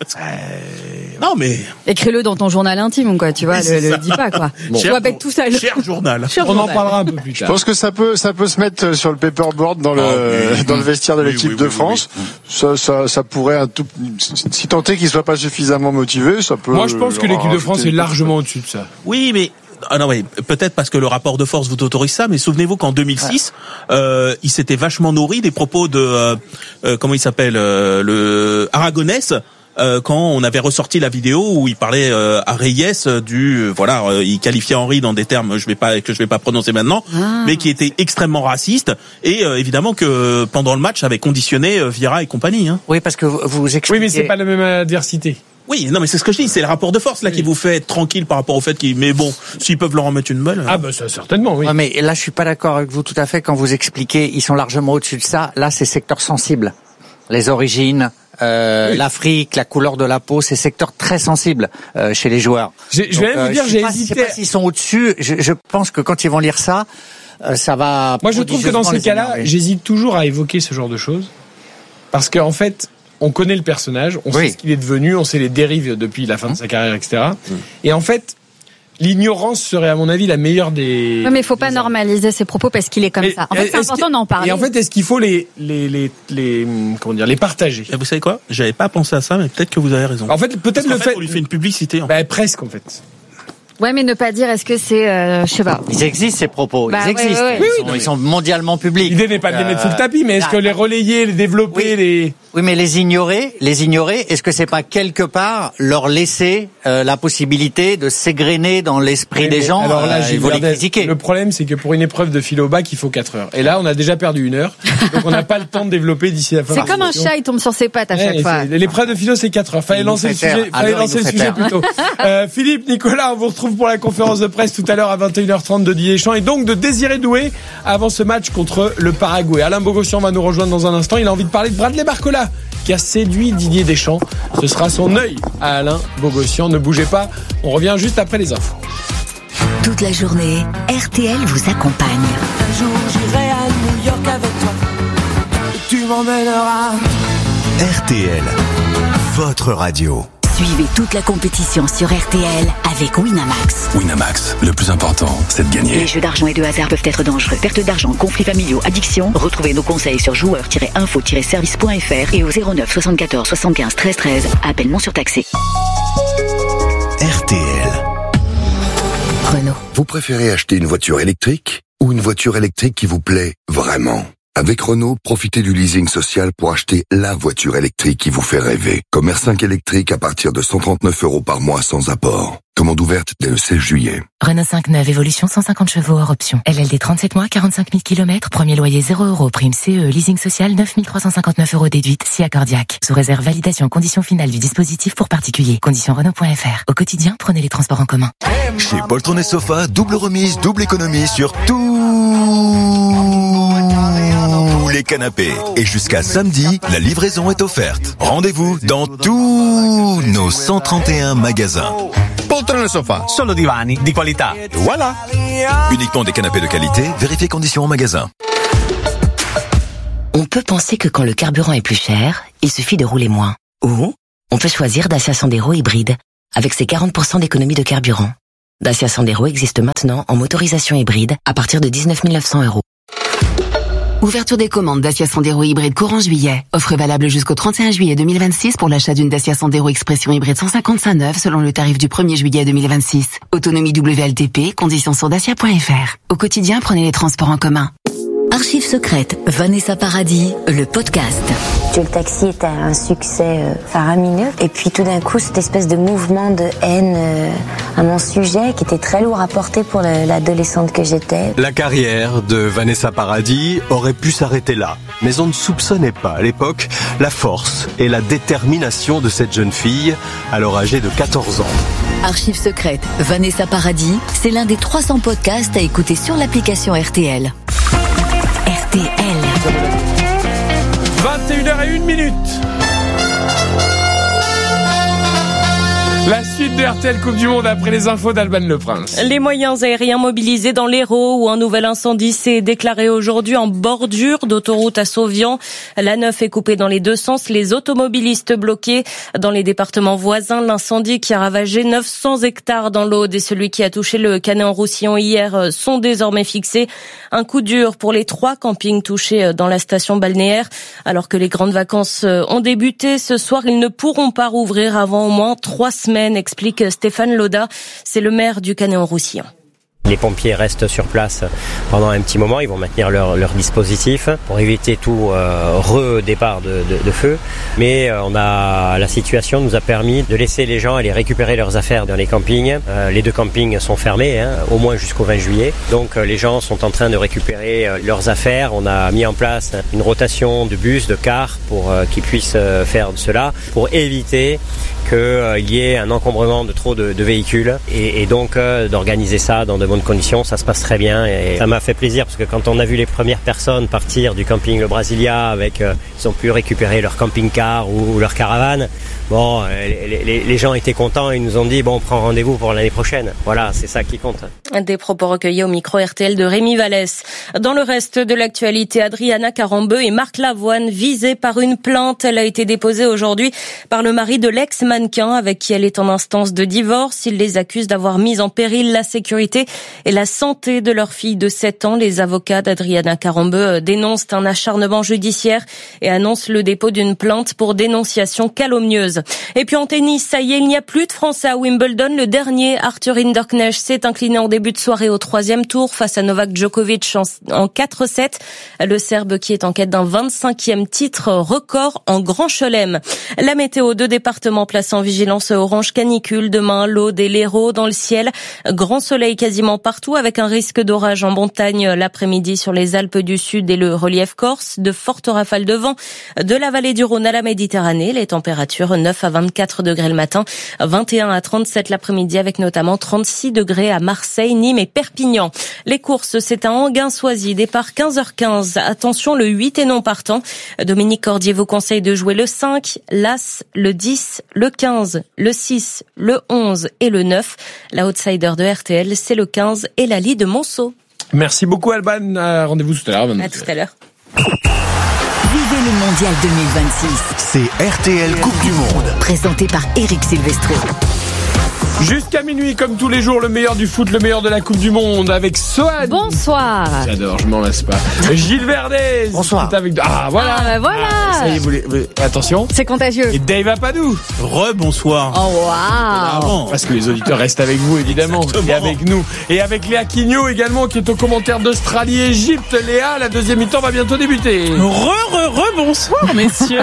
Non mais Écris-le dans ton journal intime, quoi. Tu vois, Oui, c'est le, le ça. dis pas, quoi. Bon. Je dois être tout seul. cher journal. Cher On en journal. parlera un peu plus Je tard. pense que ça peut, ça peut se mettre sur le paperboard dans le, Ah, oui. dans le vestiaire de Oui, l'équipe oui, de oui, France. Ça, ça, ça pourrait un tout, si tant est qu'il soit pas suffisamment motivé, ça peut. Moi, je pense que leur l'équipe de France rajouter est une largement au-dessus de ça. Oui, mais ah non, oui, peut-être parce que le rapport de force vous autorise ça, mais souvenez-vous qu'en deux mille six, euh, il s'était vachement nourri des propos de euh, euh, comment il s'appelle euh, le Aragonès. Euh, quand on avait ressorti la vidéo où il parlait euh, à Reyes euh, du euh, voilà, euh, il qualifiait Henry dans des termes je vais pas que je vais pas prononcer maintenant, Ah. mais qui était extrêmement raciste et euh, évidemment que pendant le match avait conditionné euh, Vieira et compagnie. Hein. Oui, parce que vous, vous expliquez. Oui, mais c'est pas la même adversité. Oui, non, mais c'est ce que je dis, c'est le rapport de force là qui vous fait être tranquille par rapport au fait qu'ils, mais bon, s'ils peuvent leur en mettre une balle. Ah bah ça certainement, oui. Ouais, mais là, je suis pas d'accord avec vous tout à fait quand vous expliquez. Ils sont largement au-dessus de ça. Là, c'est secteur sensible. Les origines, euh, Oui. l'Afrique, la couleur de la peau, c'est secteur très sensible euh, chez les joueurs. J'ai- je vais Donc, même vous euh, dire, je sais j'ai pas- Je hésité. sais pas s'ils sont au-dessus. Je, je pense que quand ils vont lire ça, euh, ça va. Moi, je trouve que dans prodigieusement ces les cas-là, énerver. j'hésite toujours à évoquer ce genre de choses. Parce qu'en fait, on connaît le personnage, on Oui. sait ce qu'il est devenu, on sait les dérives depuis la fin de sa carrière, et cetera. Et en fait, l'ignorance serait, à mon avis, la meilleure des... Ouais, mais il faut pas normaliser ses propos parce qu'il est comme Et- ça. En fait, c'est est-ce important que- d'en parler. Et en fait, est-ce qu'il faut les, les, les, les, comment dire, les partager? Et vous savez quoi? J'avais pas pensé à ça, mais peut-être que vous avez raison. En fait, peut-être Parce qu'en le fait... on lui fait une publicité. En Bah, presque, en fait. Ouais, mais ne pas dire est-ce que c'est, euh, je sais pas. Ils existent ces propos. Bah, ils ouais, existent. ouais, ouais. Ils, Oui, sont, oui, non, ils mais- sont mondialement publics. L'idée n'est pas de les mettre sous le tapis, mais est-ce là, que les relayer, les développer, Oui. les... Oui, mais les ignorer, les ignorer, est-ce que c'est pas quelque part leur laisser euh, la possibilité de s'égrener dans l'esprit Oui, des mais gens? alors là, euh, j'ai ils vont les regardé. critiquer. Le problème, c'est que pour une épreuve de philo bac, il faut quatre heures. Et là, on a déjà perdu une heure. Donc, on n'a pas le temps de développer d'ici la fin. C'est de la comme un session. chat, il tombe sur ses pattes à Ouais, chaque et fois. c'est- L'épreuve de philo, c'est quatre heures. Fallait Il nous lancer le fait sujet, taire. fallait Alors, il lancer nous le fait sujet taire. plus tôt. Euh, Philippe, Nicolas, on vous retrouve pour la conférence de presse tout à l'heure à vingt et une heures trente de Didier Deschamps et donc de Désiré Doué avant ce match contre le Paraguay. Alain Bogossian va nous rejoindre dans un instant. Il a envie de parler de Bradley Barcola qui a séduit Didier Deschamps. Ce sera son œil à Alain Bogossian. Ne bougez pas. On revient juste après les infos. Toute la journée, R T L vous accompagne. Un jour j'irai à New York avec toi et tu m'emmèneras. R T L, votre radio. Suivez toute la compétition sur R T L avec Winamax. Winamax, le plus important, c'est de gagner. Les jeux d'argent et de hasard peuvent être dangereux. Perte d'argent, conflits familiaux, addiction. Retrouvez nos conseils sur joueurs tiret info tiret service point f r et au zéro neuf soixante-quatorze soixante-quinze treize treize. Appel non surtaxé. R T L. Renault. Vous préférez acheter une voiture électrique ou une voiture électrique qui vous plaît vraiment? Avec Renault, profitez du leasing social pour acheter la voiture électrique qui vous fait rêver. Comme R cinq électrique à partir de cent trente-neuf euros par mois sans apport. Commande ouverte dès le seize juillet. Renault cinq neuf Évolution cent cinquante chevaux hors option. L L D trente-sept mois, quarante-cinq mille kilomètres. Premier loyer zéro euros. Prime C E. Leasing social neuf mille trois cent cinquante-neuf euros déduite. Si accordiaque. Sous réserve validation conditions finales du dispositif pour particuliers. Conditions Renault point F R. Au quotidien, prenez les transports en commun. Chez Poltron et Sofa, double remise, double économie sur tous les canapés. Et jusqu'à samedi, la livraison est offerte. Rendez-vous dans tous nos cent trente et un magasins. Poltron e Sofa, solo divani di qualità. Voilà. Uniquement des canapés de qualité, vérifiez conditions en magasin. On peut penser que quand le carburant est plus cher, il suffit de rouler moins. Ou on peut choisir Dacia Sandero hybride, avec ses quarante pour cent d'économie de carburant. Dacia Sandero existe maintenant en motorisation hybride à partir de dix-neuf mille neuf cents euros. Ouverture des commandes Dacia Sandero hybride courant juillet. Offre valable jusqu'au trente et un juillet deux mille vingt-six pour l'achat d'une Dacia Sandero Expression hybride cent cinquante-cinq neuf selon le tarif du premier juillet deux mille vingt-six. Autonomie W L T P, conditions sur dacia point f r. Au quotidien, prenez les transports en commun. Archives secrètes, Vanessa Paradis, le podcast. Le taxi était un succès faramineux. Et puis tout d'un coup, cette espèce de mouvement de haine à mon sujet qui était très lourd à porter pour l'adolescente que j'étais. La carrière de Vanessa Paradis aurait pu s'arrêter là. Mais on ne soupçonnait pas à l'époque la force et la détermination de cette jeune fille, alors âgée de quatorze ans. Archives secrètes, Vanessa Paradis, c'est l'un des trois cents podcasts à écouter sur l'application R T L. R T L. vingt et une heures et une minute. La suite de R T L Coupe du Monde après les infos d'Alban Le Prince. Les moyens aériens mobilisés dans l'Hérault où un nouvel incendie s'est déclaré aujourd'hui en bordure d'autoroute à Sauvian. La neuf est coupée dans les deux sens, les automobilistes bloqués. Dans les départements voisins, l'incendie qui a ravagé neuf cents hectares dans l'Aude et celui qui a touché le Canet-en-Roussillon hier sont désormais fixés. Un coup dur pour les trois campings touchés dans la station balnéaire. Alors que les grandes vacances ont débuté ce soir, ils ne pourront pas rouvrir avant au moins trois semaines, explique Stéphane Lauda, c'est le maire du Canet-en-Roussillon. Les pompiers restent sur place pendant un petit moment, ils vont maintenir leur, leur dispositif pour éviter tout euh, redépart de, de, de feu. Mais euh, on a la situation nous a permis de laisser les gens aller récupérer leurs affaires dans les campings. Euh, les deux campings sont fermés, hein, au moins jusqu'au vingt juillet. Donc euh, les gens sont en train de récupérer euh, leurs affaires. On a mis en place une rotation de bus, de cars pour euh, qu'ils puissent euh, faire cela, pour éviter qu'il euh, y ait un encombrement de trop de, de véhicules et, et donc euh, d'organiser ça dans de bonnes conditions. Ça se passe très bien et ça m'a fait plaisir parce que quand on a vu les premières personnes partir du camping Le Brasilia avec, euh, ils ont pu récupérer leur camping-car ou, ou leur caravane. Bon, les, les, les gens étaient contents, ils nous ont dit bon, on prend rendez-vous pour l'année prochaine. Voilà, c'est ça qui compte. Des propos recueillis au micro R T L de Rémi Vallès. Dans le reste de l'actualité, Adriana Carambeu et Marc Lavoine visés par une plainte. Elle a été déposée aujourd'hui par le mari de l'ex-mannequin avec qui elle est en instance de divorce. Il les accuse d'avoir mis en péril la sécurité et la santé de leur fille de sept ans. Les avocats d'Adriana Carambeu dénoncent un acharnement judiciaire et annoncent le dépôt d'une plainte pour dénonciation calomnieuse. Et puis en tennis, ça y est, il n'y a plus de Français à Wimbledon. Le dernier, Arthur Hinderknecht, s'est incliné en début de soirée au troisième tour face à Novak Djokovic en quatre sept. Le Serbe qui est en quête d'un vingt-cinquième titre record en Grand Chelem. La météo, deux départements placés en vigilance orange canicule. Demain, l'Aude et l'Hérault dans le ciel. Grand soleil quasiment partout avec un risque d'orage en montagne l'après-midi sur les Alpes du Sud et le relief corse. De fortes rafales de vent de la vallée du Rhône à la Méditerranée. Les températures neuf à vingt-quatre degrés le matin, vingt et un à trente-sept l'après-midi avec notamment trente-six degrés à Marseille, Nîmes et Perpignan. Les courses, c'est à Enghien-Soisy, départ quinze heures quinze. Attention, le huit est non partant. Dominique Cordier vous conseille de jouer le cinq, l'As, le dix, le quinze, le six, le onze et le neuf. La outsider de R T L, c'est le quinze et la Lie de Monceau. Merci beaucoup Alban. Rendez-vous tout à l'heure. À tout à l'heure. Vivez le Mondial deux mille vingt-six. C'est R T L Coupe du Monde. Présenté par Eric Silvestro. Jusqu'à minuit, comme tous les jours, le meilleur du foot, le meilleur de la Coupe du Monde avec Soad. Bonsoir. J'adore, je m'en lasse pas. Gilles Verdez. Bonsoir. Avec... Ah, voilà. Ah, bah voilà. Ah, ça y est, vous les... Attention. C'est contagieux. Et Dave Apadou. Re-bonsoir. Oh, waouh. Parce que les auditeurs restent avec vous, évidemment. Exactement. Et avec nous. Et avec Léa Quigno également, qui est au commentaire d'Australie-Égypte. Léa, la deuxième mi-temps va bientôt débuter. Re, re, re, bonsoir, messieurs.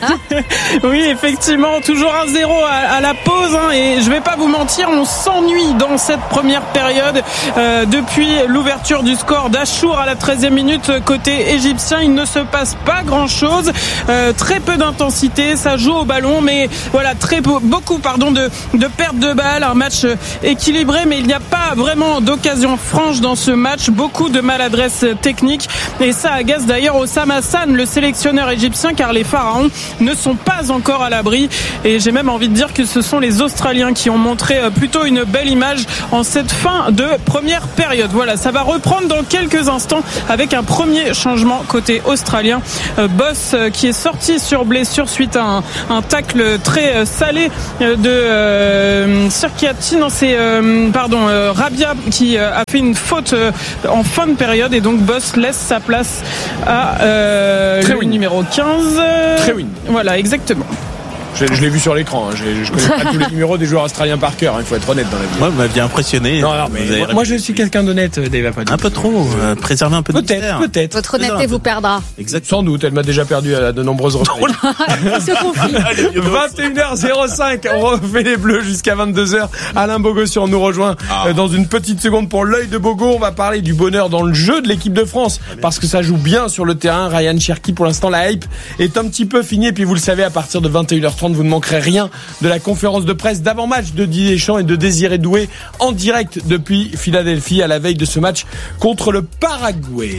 Oui, effectivement, toujours un zéro à, à la pause, hein, et je vais pas vous mentir, on s'ennuie dans cette première période. Euh, depuis l'ouverture du score d'Achour à la treizième minute côté égyptien, il ne se passe pas grand-chose. Euh, très peu d'intensité, ça joue au ballon, mais voilà, très beaucoup pardon de, de pertes de balles. Un match équilibré, mais il n'y a pas vraiment d'occasion franche dans ce match. Beaucoup de maladresse technique, et ça agace d'ailleurs Osama Hassan, le sélectionneur égyptien, car les Pharaons ne sont pas encore à l'abri. Et j'ai même envie de dire que ce sont les Australiens qui ont montré plutôt une belle image en cette fin de première période. Voilà, ça va reprendre dans quelques instants avec un premier changement côté australien. Euh, Boss euh, qui est sorti sur blessure suite à un, un tacle très euh, salé euh, de euh, Sirkiati, non c'est euh, pardon euh, Rabia qui euh, a fait une faute euh, en fin de période, et donc Boss laisse sa place à euh, le numéro quinze. Trewin. Voilà, exactement. Je, je l'ai vu sur l'écran, hein. je, je connais pas tous les numéros des joueurs australiens par cœur, il hein, faut être honnête dans la vie. Moi, vous m'aviez impressionné. Non, non, mais moi, moi je suis quelqu'un d'honnête, Dave Apadou. Un peu trop, euh, préserver un peu de Peut-être, peut-être. Votre honnêteté vous perdra. Exact. Sans doute, elle m'a déjà perdu à de nombreuses reprises. Ce conflit. vingt et une heures zéro cinq, on refait les Bleus jusqu'à vingt-deux heures. Alain Bogossian nous rejoint ah. dans une petite seconde pour l'œil de Bogo. On va parler du bonheur dans le jeu de l'équipe de France, parce que ça joue bien sur le terrain. Ryan Cherki, pour l'instant, la hype est un petit peu finie. Et puis vous le savez, à partir de vingt et une heures trente, vous ne manquerez rien de la conférence de presse d'avant-match de Didier Deschamps et de Désiré Doué en direct depuis Philadelphie à la veille de ce match contre le Paraguay.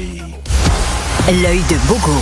L'œil de Bogo.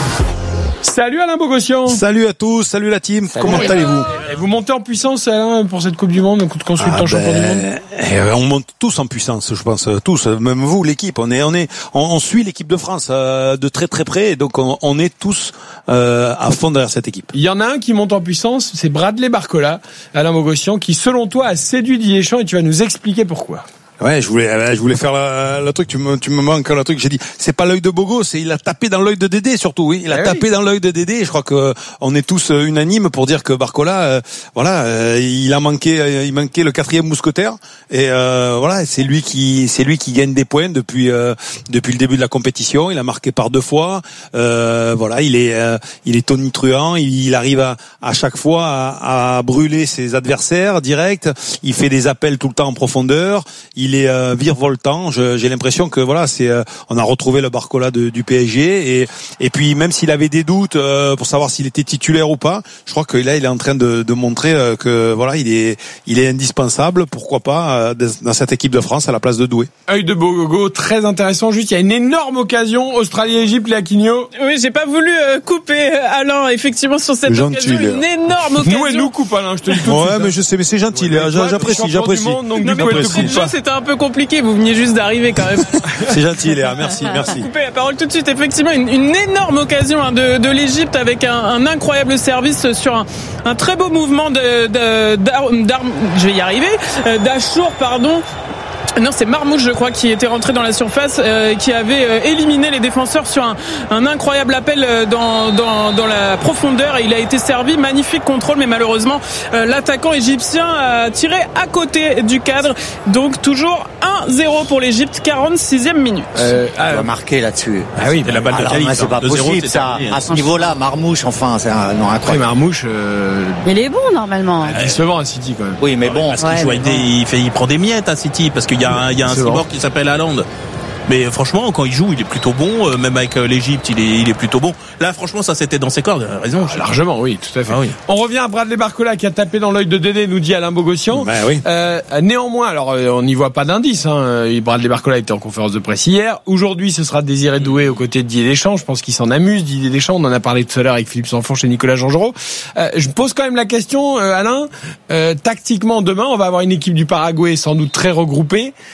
Salut Alain Bogossian. Salut à tous, salut la team. Salut. Comment allez-vous? Et vous montez en puissance, Alain, pour cette Coupe du Monde, coup de consultant ah champion ben, du monde. Eh, on monte tous en puissance, je pense, tous, même vous, l'équipe. On est, on est, on, on suit l'équipe de France euh, de très très près, et donc on, on est tous euh, à fond derrière cette équipe. Il y en a un qui monte en puissance, c'est Bradley Barcola, Alain Bogossian, qui selon toi a séduit Didier Deschamps, et tu vas nous expliquer pourquoi. Ouais, je voulais, je voulais faire le truc. Tu me, tu me manques le truc. J'ai dit, c'est pas l'œil de Bogo, c'est il a tapé dans l'œil de Dédé surtout. Oui, il a eh tapé oui. dans l'œil de Dédé. Je crois que on est tous unanimes pour dire que Barcola, euh, voilà, euh, il a manqué, il manquait le quatrième mousquetaire. Et euh, voilà, c'est lui qui, c'est lui qui gagne des points depuis euh, depuis le début de la compétition. Il a marqué par deux fois. Euh, voilà, il est, euh, il est tonitruant. Il, il arrive à, à chaque fois à, à brûler ses adversaires direct. Il fait des appels tout le temps en profondeur. Il est euh, virevoltant. Je, j'ai l'impression que voilà, c'est euh, on a retrouvé le Barcola de, du P S G, et et puis même s'il avait des doutes euh, pour savoir s'il était titulaire ou pas, je crois que là il est en train de, de montrer euh, que voilà, il est il est indispensable. Pourquoi pas euh, dans cette équipe de France à la place de Doué. Œil de Bogo, très intéressant. Juste, il y a une énorme occasion Australie-Égypte, Léa Quigno. Oui, j'ai pas voulu euh, couper Alain effectivement sur cette gentil, occasion, Léa. Une énorme occasion. Nous et nous coupe Alain, je te dis tout de ouais, suite. Ouais, mais je sais, mais c'est gentil, Léa. Ouais, j'apprécie, j'apprécie. Monde, donc non, du mais coup, le jeu, c'était un peu compliqué. Vous veniez juste d'arriver quand même. C'est gentil, Léa. Merci, merci. Couper la parole tout de suite. Effectivement, une, une énorme occasion hein, de, de l'Égypte avec un, un incroyable service sur un, un très beau mouvement de, de d'Ar, d'Ar, je vais y arriver, euh, d'Achour, pardon. Non, c'est Marmouche, je crois, qui était rentré dans la surface, euh, qui avait euh, éliminé les défenseurs sur un, un incroyable appel euh, dans, dans, dans la profondeur, et il a été servi. Magnifique contrôle, mais malheureusement, euh, l'attaquant égyptien a tiré à côté du cadre. Donc toujours un zéro pour l'Égypte, quarante-sixième minute. Euh, ah, on va marquer là-dessus. Ah oui, la balle de Calife. C'est pas possible, ça. À ce niveau-là, Marmouche, enfin, c'est un non incroyable. Oui, Marmouche. Euh... Il est bon normalement. Il se vend à City quand même. Oui, mais bon. Parce ouais, qu'il joue mais des, il fait, il prend des miettes à City parce qu'il y a un, il y a un cyborg qui s'appelle Haaland. Mais franchement, quand il joue, il est plutôt bon. Euh, même avec euh, l'Égypte, il est, il est plutôt bon. Là, franchement, ça c'était dans ses cordes. Raison. Ah, largement, oui, tout à fait. Ah, oui. On revient à Bradley Barcola qui a tapé dans l'œil de Dédé, nous dit Alain Bogossian. Ben oui. Euh, néanmoins, alors euh, on n'y voit pas d'indice. Hein. Bradley Barcola était en conférence de presse hier. Aujourd'hui, ce sera Désiré Doué aux côtés de Didier Deschamps. Je pense qu'il s'en amuse, Didier Deschamps. On en a parlé tout à l'heure avec Philippe Sanfonche et Nicolas Jean-Giraud. Euh, je pose quand même la question, euh, Alain. Euh, tactiquement, demain, on va avoir une équipe du Paraguay sans doute très regroupée,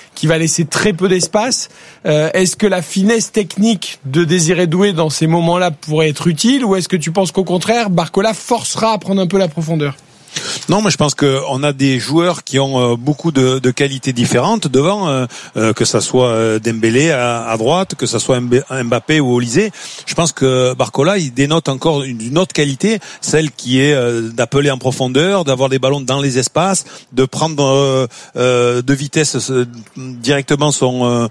qui va laisser très peu d'espace. Euh, est-ce que la finesse technique de Désiré Doué dans ces moments-là pourrait être utile, ou est-ce que tu penses qu'au contraire, Barcola forcera à prendre un peu la profondeur ? Non, mais je pense que on a des joueurs qui ont euh, beaucoup de, de qualités différentes devant, euh, euh, que ça soit euh, Dembélé à, à droite, que ça soit Mbappé ou Olysée. Je pense que Barcola, il dénote encore une, une autre qualité, celle qui est euh, d'appeler en profondeur, d'avoir des ballons dans les espaces, de prendre euh, euh, de vitesse euh, directement son euh,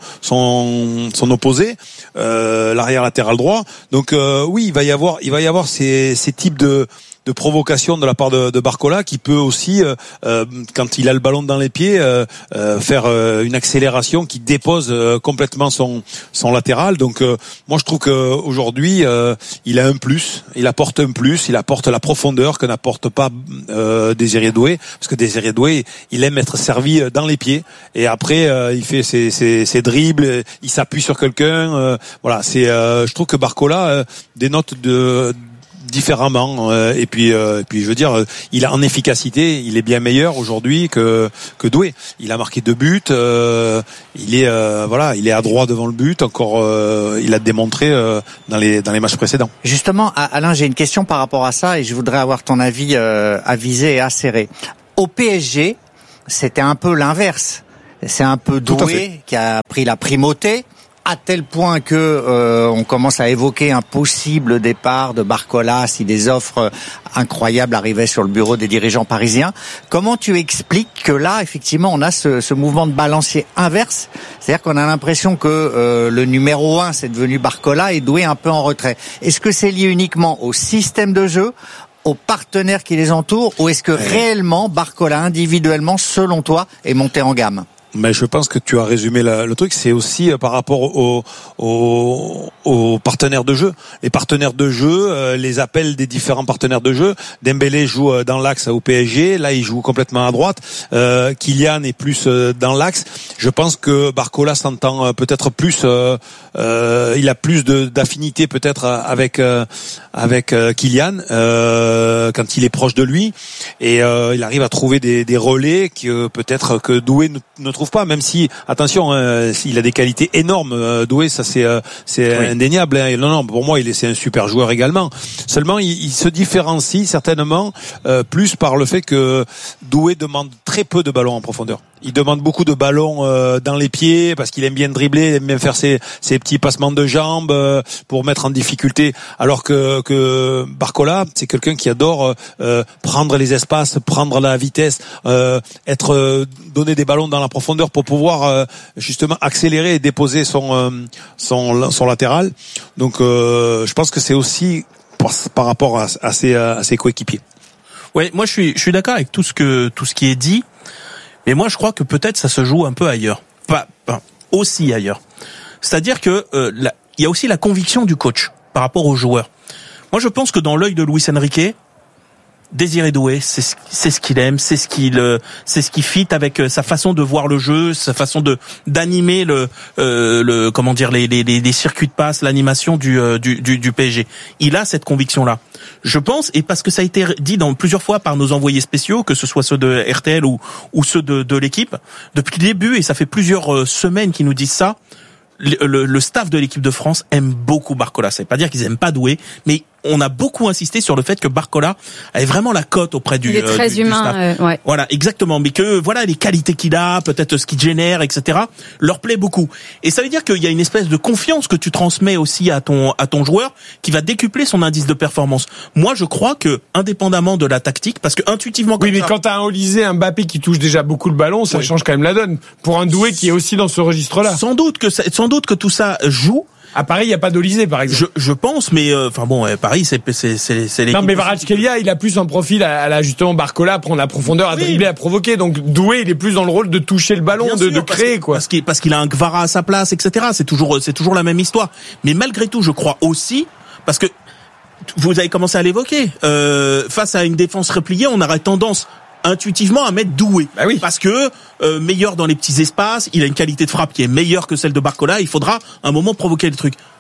son son opposé, euh, l'arrière latéral droit. Donc euh, oui, il va y avoir il va y avoir ces ces types de de provocation de la part de, de Barcola, qui peut aussi, euh, euh, quand il a le ballon dans les pieds, euh, euh, faire euh, une accélération qui dépose euh, complètement son son latéral. Donc euh, moi je trouve qu'aujourd'hui euh, il a un plus, il apporte un plus, il apporte la profondeur que n'apporte pas euh, Désiré Doué, parce que Désiré Doué il aime être servi dans les pieds, et après euh, il fait ses, ses, ses dribbles, il s'appuie sur quelqu'un. Euh, voilà, c'est euh, je trouve que Barcola euh, dénote de différemment euh, et puis euh, et puis je veux dire, il a en efficacité, il est bien meilleur aujourd'hui que que Doué. Il a marqué deux buts, euh, il est euh, voilà, il est adroit devant le but encore, euh, il a démontré euh, dans les dans les matchs précédents. Justement, Alain, j'ai une question par rapport à ça et je voudrais avoir ton avis euh, avisé et acéré. Au P S G, c'était un peu l'inverse. C'est un peu Doué qui a pris la primauté, à tel point que euh, on commence à évoquer un possible départ de Barcola si des offres incroyables arrivaient sur le bureau des dirigeants parisiens. Comment tu expliques que là, effectivement, on a ce, ce mouvement de balancier inverse, c'est-à-dire qu'on a l'impression que euh, le numéro un, c'est devenu Barcola et Doué un peu en retrait. Est-ce que c'est lié uniquement au système de jeu, aux partenaires qui les entourent, ou est-ce que réellement Barcola, individuellement, selon toi, est monté en gamme ? Mais je pense que tu as résumé la, le truc. C'est aussi euh, par rapport aux, aux, aux partenaires de jeu. Les partenaires de jeu, euh, les appels des différents partenaires de jeu. Dembélé joue euh, dans l'axe au P S G. Là, il joue complètement à droite. Euh, Kylian est plus euh, dans l'axe. Je pense que Barcola s'entend euh, peut-être plus. Euh, euh, il a plus de, d'affinité peut-être avec euh, avec euh, Kylian euh, quand il est proche de lui. Et euh, il arrive à trouver des, des relais que peut-être que Doué ne, ne trouve pas, même si attention, hein, il a des qualités énormes. Euh, Doué, ça c'est euh, c'est oui. indéniable. Hein. Non, non, pour moi, il est c'est un super joueur également. Seulement, il, il se différencie certainement euh, plus par le fait que Doué demande très peu de ballons en profondeur. Il demande beaucoup de ballons euh, dans les pieds parce qu'il aime bien dribbler, il aime bien faire ses, ses petits passements de jambes euh, pour mettre en difficulté. Alors que, que Barcola, c'est quelqu'un qui adore euh, prendre les espaces, prendre la vitesse, euh, être euh, donner des ballons dans la profondeur pour pouvoir euh, justement accélérer et déposer son euh, son, son latéral. Donc, euh, je pense que c'est aussi par, par rapport à, à ses à ses coéquipiers. Ouais, moi je suis je suis d'accord avec tout ce que tout ce qui est dit. Mais moi, je crois que peut-être ça se joue un peu ailleurs, pas, pas aussi ailleurs. C'est-à-dire que euh, la, il y a aussi la conviction du coach par rapport aux joueurs. Moi, je pense que dans l'œil de Luis Enrique, Désiré Doué, c'est ce, c'est ce qu'il aime, c'est ce qu'il, c'est ce qui fit avec sa façon de voir le jeu, sa façon de d'animer le, euh, le comment dire les, les les circuits de passe, l'animation du, du du du P S G. Il a cette conviction-là, je pense, et parce que ça a été dit dans plusieurs fois par nos envoyés spéciaux, que ce soit ceux de R T L ou ou ceux de de l'équipe depuis le début, et ça fait plusieurs semaines qu'ils nous disent ça. Le, le, le staff de l'équipe de France aime beaucoup Barcola. Ça veut pas dire qu'ils aiment pas Doué, mais on a beaucoup insisté sur le fait que Barcola avait vraiment la cote auprès du, il est très euh, du, humain, du staff. Euh, ouais. Voilà, exactement. Mais que voilà, les qualités qu'il a, peut-être ce qu'il génère, et cetera, leur plaît beaucoup. Et ça veut dire qu'il y a une espèce de confiance que tu transmets aussi à ton à ton joueur, qui va décupler son indice de performance. Moi, je crois que indépendamment de la tactique, parce que intuitivement, oui, mais ça, quand t'as un Olysée, un Mbappé qui touche déjà beaucoup le ballon, ça oui. change quand même la donne. Pour un Doué qui est aussi dans ce registre-là. Sans doute que ça, sans doute que tout ça joue. À Paris, il y a pas d'Olysée, par exemple. Je, je pense, mais enfin euh, bon, euh, Paris, c'est c'est c'est c'est l'équipe. Non, mais Kvaratskhelia, il a plus un profil à, à la justement Barcola, à prendre la profondeur, à oui. dribbler, à provoquer. Donc Doué, il est plus dans le rôle de toucher le ballon, Bien de, sûr, de créer parce quoi. Parce qu'il parce qu'il a un Kvara à sa place, et cetera. C'est toujours c'est toujours la même histoire. Mais malgré tout, je crois aussi, parce que vous avez commencé à l'évoquer, euh, face à une défense repliée, on aurait tendance intuitivement à mettre Doué, bah oui. parce que euh, meilleur dans les petits espaces, il a une qualité de frappe qui est meilleure que celle de Barcola. Il faudra un moment provoquer le truc.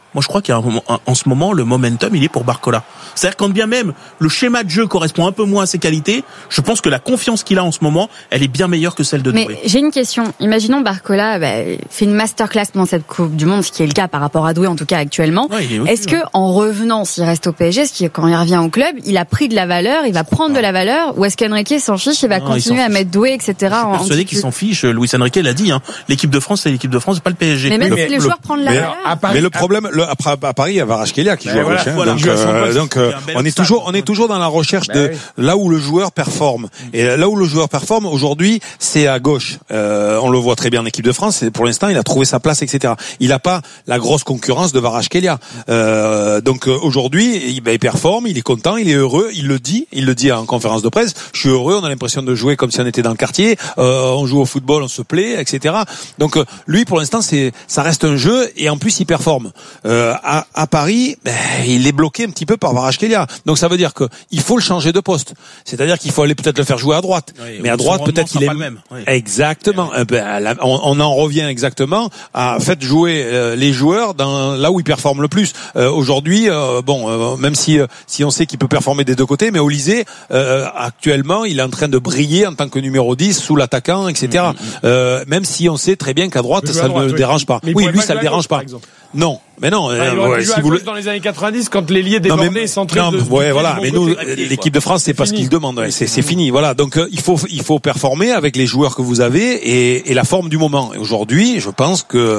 moi je crois qu'en ce moment le momentum il est pour Barcola. C'est-à-dire quand bien même le schéma de jeu correspond un peu moins à ses qualités, je pense que la confiance qu'il a en ce moment, elle est bien meilleure que celle de Mais Doué. j'ai une question. Imaginons Barcola bah, fait une masterclass pendant cette Coupe du Monde, ce qui est le cas par rapport à Doué en tout cas actuellement. Ouais, il est aussi, est-ce que ouais. en revenant, s'il reste au P S G, est-ce que quand il revient au club, il a pris de la valeur, il va prendre de la valeur, ou est-ce qu'Enrique s'en fiche, il va Non, continuer il à mettre Doué, et cetera. Je suis persuadé qu'il s'en fiche. Luis Enrique l'a dit. Hein. L'équipe de France, c'est l'équipe de France, c'est pas le P S G. Mais même Le- si les le- joueurs prennent de la mais, valeur. à Paris- mais le problème, le, après à Paris, il y a Kvaratskhelia qui Ben joue à voilà, gauche. hein. voilà, donc, joue à son euh, poste. donc Il y euh, a un bel on est obstacle. toujours, on est toujours dans la recherche Ben de oui. là où le joueur performe. Et là où le joueur performe aujourd'hui, c'est à gauche. Euh, on le voit très bien en équipe de France. Et pour l'instant, il a trouvé sa place, et cetera. Il n'a pas la grosse concurrence de Kvaratskhelia. Euh, donc euh, aujourd'hui, il, ben, il performe, il est content, il est heureux. Il le dit, il le dit en conférence de presse. Je suis heureux. On a l'impression de jouer comme si on était dans le quartier. Euh, on joue au football, on se plaît, et cetera. Donc euh, lui, pour l'instant, c'est ça reste un jeu et en plus il performe. Euh, à, à Paris, ben, il est bloqué un petit peu par Kvaratskhelia. Donc ça veut dire que il faut le changer de poste. C'est-à-dire qu'il faut aller peut-être le faire jouer à droite. Oui, mais à son droite, rendement peut-être sera qu'il est pas le même. Oui. exactement. Euh, ben, là, on, on en revient exactement à faites jouer euh, les joueurs dans là où ils performent le plus. Euh, aujourd'hui, euh, bon, euh, même si euh, si on sait qu'il peut performer des deux côtés, mais Olysée euh, actuellement, il est en train de briller en tant que numéro dix sous l'attaquant, et cetera. Mmh, mmh. Euh, même si on sait très bien qu'à droite, Il peut ça jouer à ne droite, le oui. dérange pas. Mais il Oui, pourrait lui, pas ça le jouer à dérange gauche, par pas. exemple. Non, mais non. Ah, euh, il aurait ouais, pu jouer si à vous gauche le... dans les années quatre-vingt-dix quand l'ailier Non, débordait mais, centré non, de, ouais, du voilà. bon Mais côté. nous, Trépied, l'équipe quoi. de France, c'est pas ce fini. qu'ils demandent. Ouais, c'est, c'est fini. Voilà. Donc, euh, il faut, il faut performer avec les joueurs que vous avez et, et la forme du moment. Et aujourd'hui, je pense que